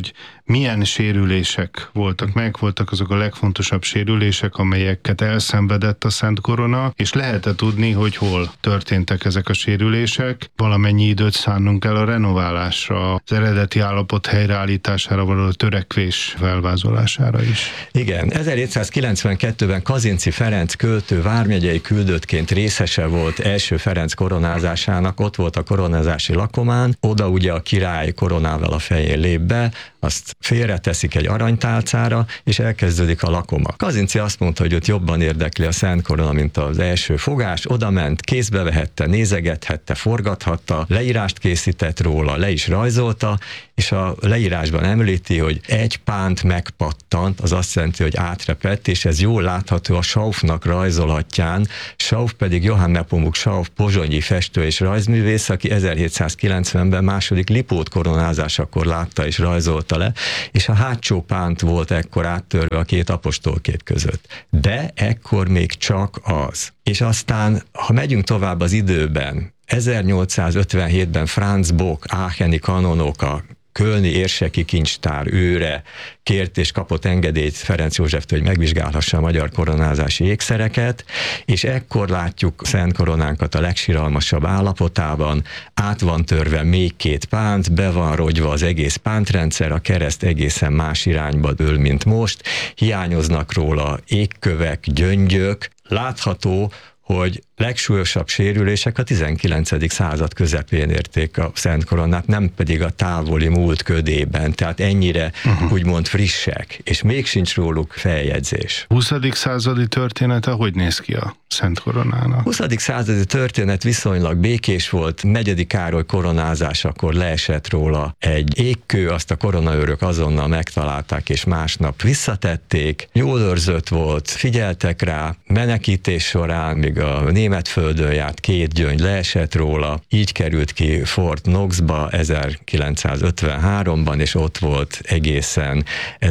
milyen sérülések voltak meg, voltak azok a legfontosabb sérülések, amelyeket elszenvedett a Szent Korona, és lehet-e tudni, hogy hol történtek ezek a sérülések? Valamennyi időt szánnunk el a renoválásra, az eredeti állapot helyreállítására való törekvés felvázolására is. Igen, ezerhétszázkilencvenkettőben Kazinczy Ferenc költő vármegyei küldöttként részese volt első Ferenc koronázásának, ott volt a koronázási lakomán, oda ugye a király koronával a fején lép be, azt félreteszik egy aranytálcára, és elkezdődik a lakoma. Kazinczy azt mondta, hogy őt jobban érdekli a Szent Korona, mint az első fogás, oda ment, kézbe vehette, nézegethette, forgathatta, leírást készített róla, le is rajzolta, és a leírásban említi, hogy egy pánt megpattant, az azt jelenti, hogy átrepett, és ez jól látható a Schauffnak rajzolatján. Schauff pedig Johann Nepomuk Schauff pozsonyi festő és rajzművész, aki ezerhétszázkilencvenben második Lipót koronázásakor látta és rajzolta le, és a hátsó pánt volt ekkor áttörve a két apostolkép között. De ekkor még csak az. És aztán, ha megyünk tovább az időben, ezernyolcszázötvenhétben Franz Bock, ácheni kanonok, a kölni érseki kincstár őre kért és kapott engedélyt Ferenc Józseftől, hogy megvizsgálhassa a magyar koronázási ékszereket, és ekkor látjuk Szent Koronánkat a legsiralmasabb állapotában, át van törve még két pánt, be van rogyva az egész pántrendszer, a kereszt egészen más irányba dől, mint most, hiányoznak róla égkövek, gyöngyök, látható, hogy legsúlyosabb sérülések a tizenkilencedik század közepén érték a Szent Koronát, nem pedig a távoli múlt ködében, tehát ennyire uh-huh. úgymond frissek, és még sincs róluk feljegyzés. huszadik századi története hogy néz ki a Szent Koronának? huszadik századi történet viszonylag békés volt, negyedik Károly koronázásakor leesett róla egy égkő, azt a koronaőrök azonnal megtalálták, és másnap visszatették, jól őrzött volt, figyeltek rá, menekítés során, míg a német földön járt, két gyöngy leesett róla, így került ki Fort Knoxba ezerkilencszázötvenháromban, és ott volt egészen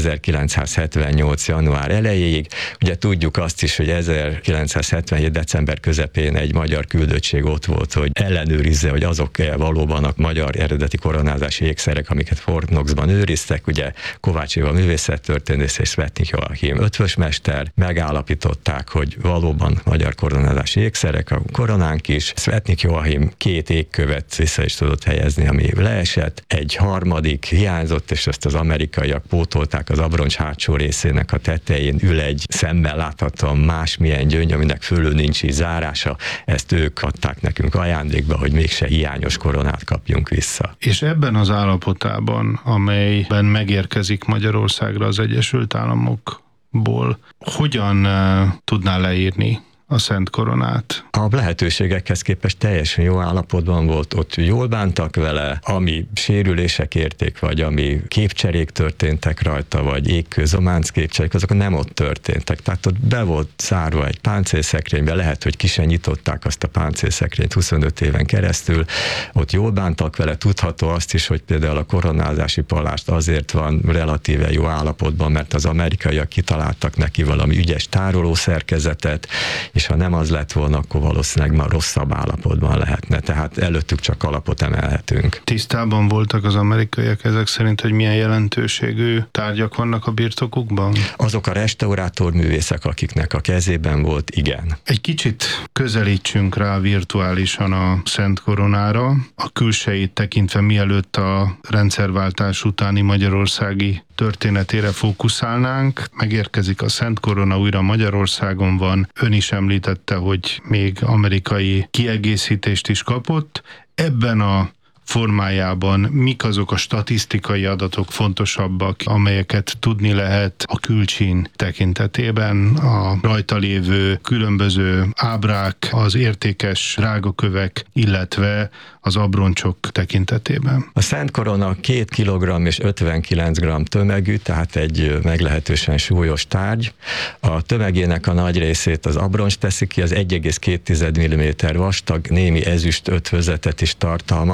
ezerkilencszázhetvennyolc január elejéig. Ugye tudjuk azt is, hogy ezerkilencszázhetvenhét december közepén egy magyar küldöttség ott volt, hogy ellenőrizze, hogy azok-e valóban a magyar eredeti koronázási ékszerek, amiket Fort Knoxban őriztek, ugye Kovács Éva művészettörténész és Svetnik Joachim ötvösmester megállapították, hogy valóban magyar koronázási ékszerek, a koronánk is. Svetnik Joachim két égkövet vissza is tudott helyezni, ami leesett. Egy harmadik hiányzott, és ezt az amerikaiak pótolták, az abroncs hátsó részének a tetején ül egy szemmel láthatóan másmilyen gyöngy, aminek fölül nincs így zárása. Ezt ők adták nekünk ajándékba, hogy mégse hiányos koronát kapjunk vissza. És ebben az állapotában, amelyben megérkezik Magyarországra az Egyesült Államokból, hogyan uh, tudná leírni a Szent Koronát? A lehetőségekhez képest teljesen jó állapotban volt, ott jól bántak vele, ami sérülések érték, vagy ami képcserék történtek rajta, vagy égkő, zománc képcserék, azok nem ott történtek. Tehát ott be volt zárva egy páncélszekrénybe, lehet, hogy ki sem nyitották azt a páncélszekrényt huszonöt éven keresztül, ott jól bántak vele, tudható azt is, hogy például a koronázási palást azért van relatíve jó állapotban, mert az amerikaiak kitaláltak neki valami ügyes tárolószerkezetet, és ha nem az lett volna, akkor valószínűleg már rosszabb állapotban lehetne. Tehát előttük csak alapot emelhetünk. Tisztában voltak az amerikaiak ezek szerint, hogy milyen jelentőségű tárgyak vannak a birtokukban? Azok a restaurátorművészek, akiknek a kezében volt, igen. Egy kicsit közelítsünk rá virtuálisan a Szent Koronára. A külsejét tekintve, mielőtt a rendszerváltás utáni magyarországi történetére fókuszálnánk. Megérkezik a Szent Korona, újra Magyarországon van. Ön is említette, hogy még amerikai kiegészítést is kapott. Ebben a formájában mik azok a statisztikai adatok fontosabbak, amelyeket tudni lehet a külcsín tekintetében, a rajta lévő különböző ábrák, az értékes drágakövek, illetve az abroncsok tekintetében? A Szent Korona két kilogramm és ötvenkilenc gramm tömegű, tehát egy meglehetősen súlyos tárgy. A tömegének a nagy részét az abroncs teszi ki, az egy egész két milliméter vastag, némi ezüst ötvözetet is tartalmaz, ami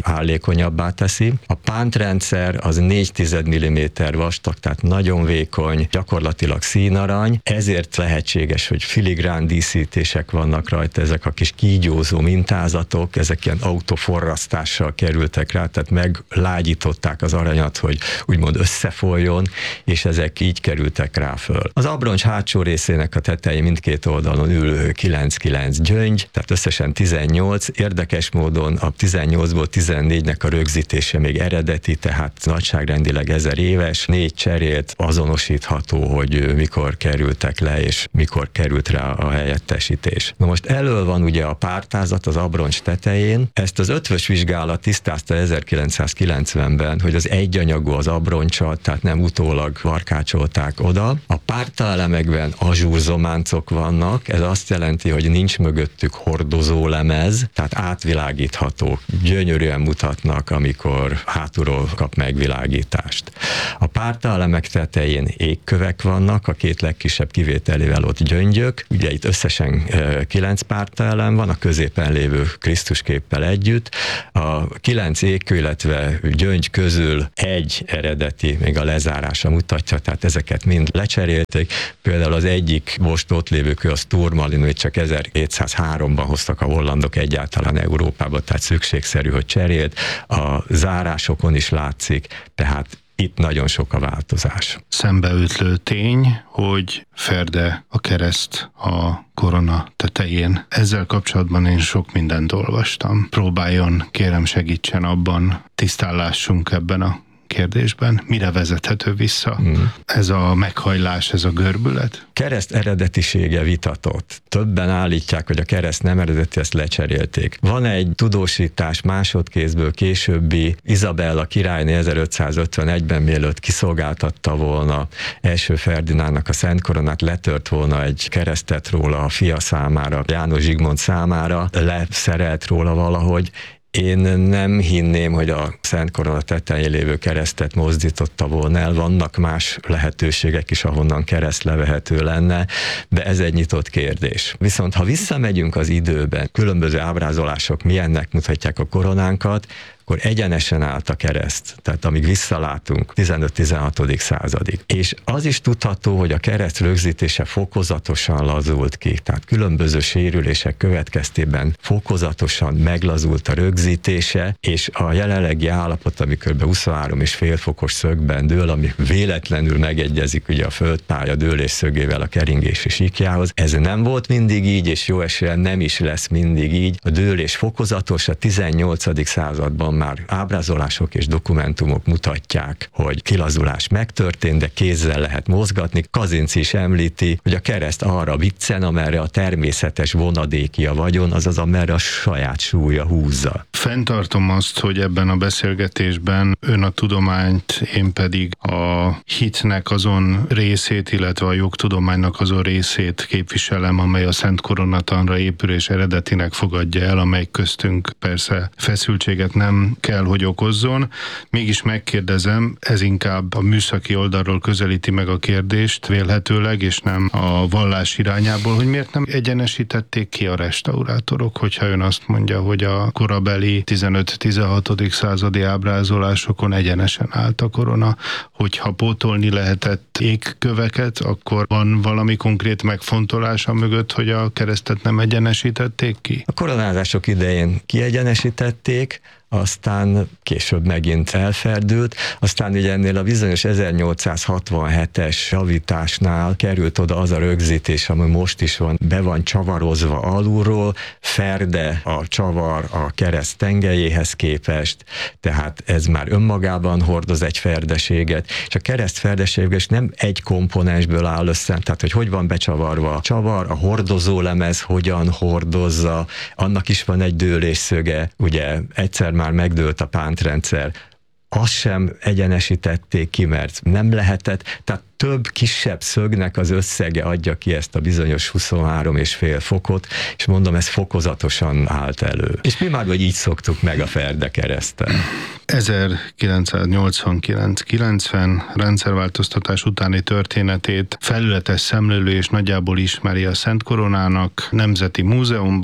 állékonyabbá teszi. A pántrendszer az négy tized milliméter vastag, tehát nagyon vékony, gyakorlatilag színarany, ezért lehetséges, hogy filigrán díszítések vannak rajta, ezek a kis kígyózó mintázatok, ezek ilyen autoforrasztással kerültek rá, tehát meglágyították az aranyat, hogy úgymond összefolyjon, és ezek így kerültek rá föl. Az abroncs hátsó részének a tetején mindkét oldalon ül kilenc-kilenc gyöngy, tehát összesen tizennyolc, érdekes módon a tizennyolcból tizennégynek a rögzítése még eredeti, tehát nagyságrendileg ezer éves, négy cserélt azonosítható, hogy mikor kerültek le, és mikor került rá a helyettesítés. Na most elől van ugye a pártázat az abroncs tetején, ezt az ötvös vizsgálat tisztázta ezerkilencszázkilencvenben, hogy az egyanyagú az abroncsal, tehát nem utólag varkácsolták oda. A pártalemekben azsúrzománcok vannak, ez azt jelenti, hogy nincs mögöttük hordozólemez, tehát átvilágítható, gyönyörűen mutatnak, amikor hátulról kap megvilágítást. A pártaelemek tetején égkövek vannak, a két legkisebb kivételével ott gyöngyök, ugye itt összesen kilenc pártaelem van, a középen lévő Krisztusképpel együtt. A kilenc égkő, illetve gyöngy közül egy eredeti, még a lezárása mutatja, tehát ezeket mind lecserélték. Például az egyik most ott lévő kő, az turmalinit csak ezerhétszázháromban hoztak a hollandok egyáltalán Európába, tehát szükségszerű, hogy cserélt. A zárásokon is látszik, tehát itt nagyon sok a változás. Szembeütlő tény, hogy ferde a kereszt a korona tetején. Ezzel kapcsolatban én sok mindent olvastam. Próbáljon, kérem segítsen abban, tisztállásunk ebben a kérdésben. Mire vezethető vissza hmm. ez a meghajlás, ez a görbület? Kereszt eredetisége vitatott. Többen állítják, hogy a kereszt nem eredeti, ezt lecserélték. Van egy tudósítás másodkézből későbbi, Izabella királyné ezerötszázötvenegyben, mielőtt kiszolgáltatta volna első Ferdinándnak a Szent Koronát, letört volna egy keresztet róla a fia számára, János Zsigmond számára, leszerelt róla valahogy. Én nem hinném, hogy a Szent Korona tetején lévő keresztet mozdította volna el, vannak más lehetőségek is, ahonnan kereszt levehető lenne, de ez egy nyitott kérdés. Viszont ha visszamegyünk az időben, különböző ábrázolások milyennek mutatják a koronánkat, akkor egyenesen állt a kereszt, tehát amíg visszalátunk tizenöt-tizenhatodik századig. És az is tudható, hogy a kereszt rögzítése fokozatosan lazult ki, tehát különböző sérülések következtében fokozatosan meglazult a rögzítése, és a jelenlegi állapot, ami kb. huszonhárom és fél fokos szögben dől, ami véletlenül megegyezik ugye a földpálya dőlés szögével a keringési síkjához. Ez nem volt mindig így, és jó esélyen nem is lesz mindig így. A dőlés fokozatos, a tizennyolcadik században már ábrázolások és dokumentumok mutatják, hogy kilazulás megtörtént, de kézzel lehet mozgatni. Kazinczy is említi, hogy a kereszt arra viccen, amerre a természetes vonadéki a vagyon, azaz amerre a saját súlya húzza. Fenntartom azt, hogy ebben a beszélgetésben ön a tudományt, én pedig a hitnek azon részét, illetve a jogtudománynak azon részét képviselem, amely a Szent Koronatanra épül és eredetinek fogadja el, amely köztünk persze feszültséget nem kell, hogy okozzon. Mégis megkérdezem, ez inkább a műszaki oldalról közelíti meg a kérdést vélhetőleg, és nem a vallás irányából, hogy miért nem egyenesítették ki a restaurátorok, hogyha ön azt mondja, hogy a korabeli tizenöt-tizenhatodik századi ábrázolásokon egyenesen állt a korona, hogyha pótolni lehetett égköveket, akkor van valami konkrét megfontolása mögött, hogy a keresztet nem egyenesítették ki? A koronázások idején kiegyenesítették, aztán később megint elferdült, aztán ugye ennél a bizonyos ezernyolcszázhatvanhetes javításnál került oda az a rögzítés, ami most is van, be van csavarozva alulról, ferde a csavar a kereszt tengelyéhez képest, tehát ez már önmagában hordoz egy ferdeséget, és a kereszt ferdeséges nem egy komponensből áll össze, tehát hogy hogy van becsavarva a csavar, a hordozólemez hogyan hordozza, annak is van egy dőlésszöge, ugye egyszer már megdőlt a pántrendszer, azt sem egyenesítették ki, mert nem lehetett, tehát több kisebb szögnek az összege adja ki ezt a bizonyos huszonhárom és fél fokot, és mondom, ez fokozatosan állt elő. És mi már, hogy így szoktuk meg a ferde kereszten. ezerkilencszáznyolcvankilenc kilencven rendszerváltoztatás utáni történetét felületes szemlélő és nagyjából ismeri a Szent Koronának Nemzeti Múzeumban,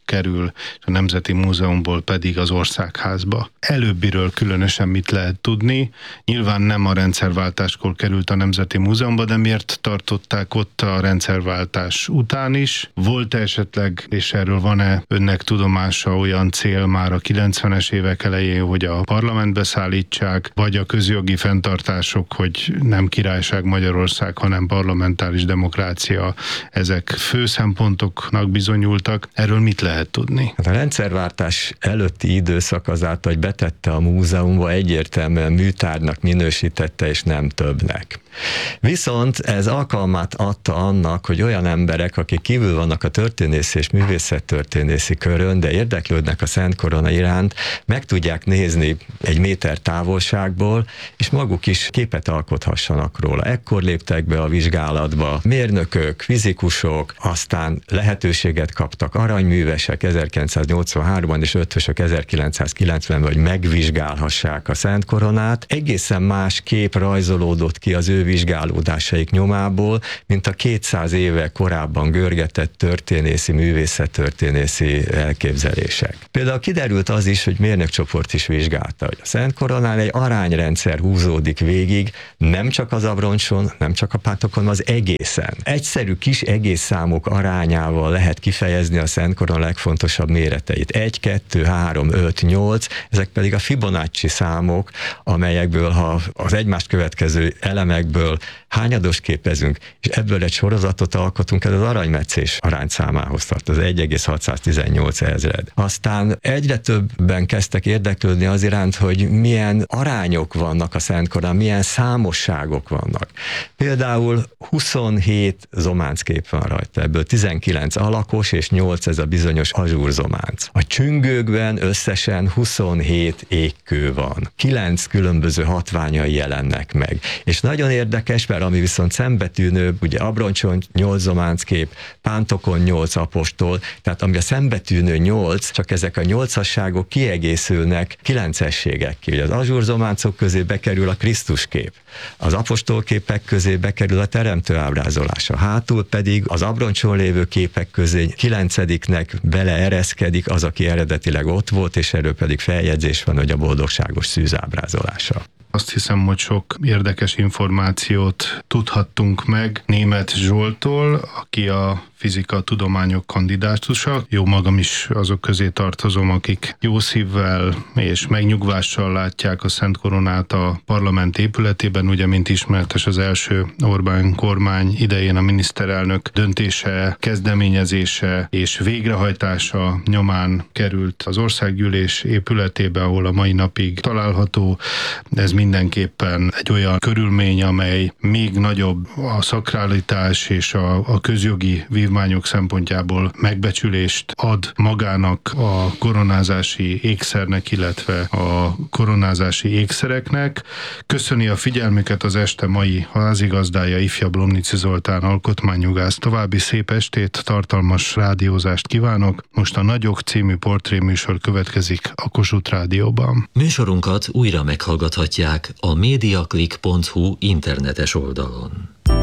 kerül, a Nemzeti Múzeumból pedig az Országházba. Előbbiről különösen mit lehet tudni? Nyilván nem a rendszerváltáskor került a Nemzeti Múzeumba, de miért tartották ott a rendszerváltás után is? Volt esetleg, és erről van-e önnek tudomása, olyan cél már a kilencvenes évek elején, hogy a parlamentbe szállítsák, vagy a közjogi fenntartások, hogy nem királyság Magyarország, hanem parlamentáris demokrácia, ezek fő szempontoknak bizonyultak. Erről mit lehet tudni? A rendszerváltás előtti időszak azáltal, hogy betette a múzeumba, egyértelműen műtárgynak minősítette, és nem többnek. Viszont ez alkalmát adta annak, hogy olyan emberek, akik kívül vannak a történészi és művészettörténészi körön, de érdeklődnek a Szent Korona iránt, meg tudják nézni egy méter távolságból, és maguk is képet alkothassanak róla. Ekkor léptek be a vizsgálatba mérnökök, fizikusok, aztán lehetőséget kaptak aranyművesek ezerkilencszáznyolcvanháromban és ötvösök ezerkilencszázkilencvenben, hogy megvizsgálhassák a Szent Koronát. Egészen más kép rajzolódott ki az ő vizsgálódásaik nyomából, mint a kétszáz éve korábban görgetett történészi, művészettörténészi elképzelések. Például kiderült az is, hogy mérnökcsoport is vizsgálta, hogy a Szent Koronán egy arányrendszer húzódik végig, nem csak az abroncson, nem csak a pátokon, az egészen. Egyszerű kis egészszámok arányával lehet kifejezni a Szent Korona legfontosabb méreteit. egy, kettő, három, öt, nyolc, ezek pedig a Fibonacci számok, amelyekből, ha az egymást következő elemekből hányados képezünk, és ebből egy sorozatot alkotunk, ez az aranymetszés arányszámához tart, az egy egész hatszáztizennyolc ezred. Aztán egyre többen kezdtek érdeklődni az iránt, hogy milyen arányok vannak a Szent Koronán, milyen számosságok vannak. Például huszonhét zománckép van rajta, ebből tizenkilenc alakos, és nyolc ez a bizonyos azsúrzománc. A csüngőkben összesen huszonhét égkő van. kilenc különböző hatványai jelennek meg. És nagyon érdekes, mert ami viszont szembetűnőbb, ugye abroncson nyolc zománckép, pántokon nyolc apostol, tehát ami a szembetűnő nyolc, csak ezek a nyolcasságok kiegészülnek kilencességekkel. Ugye az azsúrzománcok közé bekerül a Krisztus kép, az apostolképek közé bekerül a teremtő ábrázolása, hátul pedig az abroncson lévő képek közé kilencediknek beleereszkedik az, aki eredetileg ott volt, és erről pedig feljegyzés van, hogy a boldogságos szűz ábrázolása. Azt hiszem, hogy sok érdekes információt tudhattunk meg Németh Zsolttól, aki a fizika tudományok kandidátusa. Jó magam is azok közé tartozom, akik jó szívvel és megnyugvással látják a Szent Koronát a parlament épületében. Ugye, mint ismertes, az első Orbán kormány idején a miniszterelnök döntése, kezdeményezése és végrehajtása nyomán került az országgyűlés épületébe, ahol a mai napig található. Ez mindenképpen egy olyan körülmény, amely még nagyobb a szakralitás és a, a közjogi vívmányok szempontjából megbecsülést ad magának a koronázási ékszernek, illetve a koronázási ékszereknek. Köszöni a figyelmüket az este mai házigazdája, ifjabb Lomnici Zoltán alkotmányjogász. További szép estét, tartalmas rádiózást kívánok. Most a Nagyok című portréműsor következik a Kossuth Rádióban. Műsorunkat újra meghallgathatják a mediaclick pont hu internetes oldalon.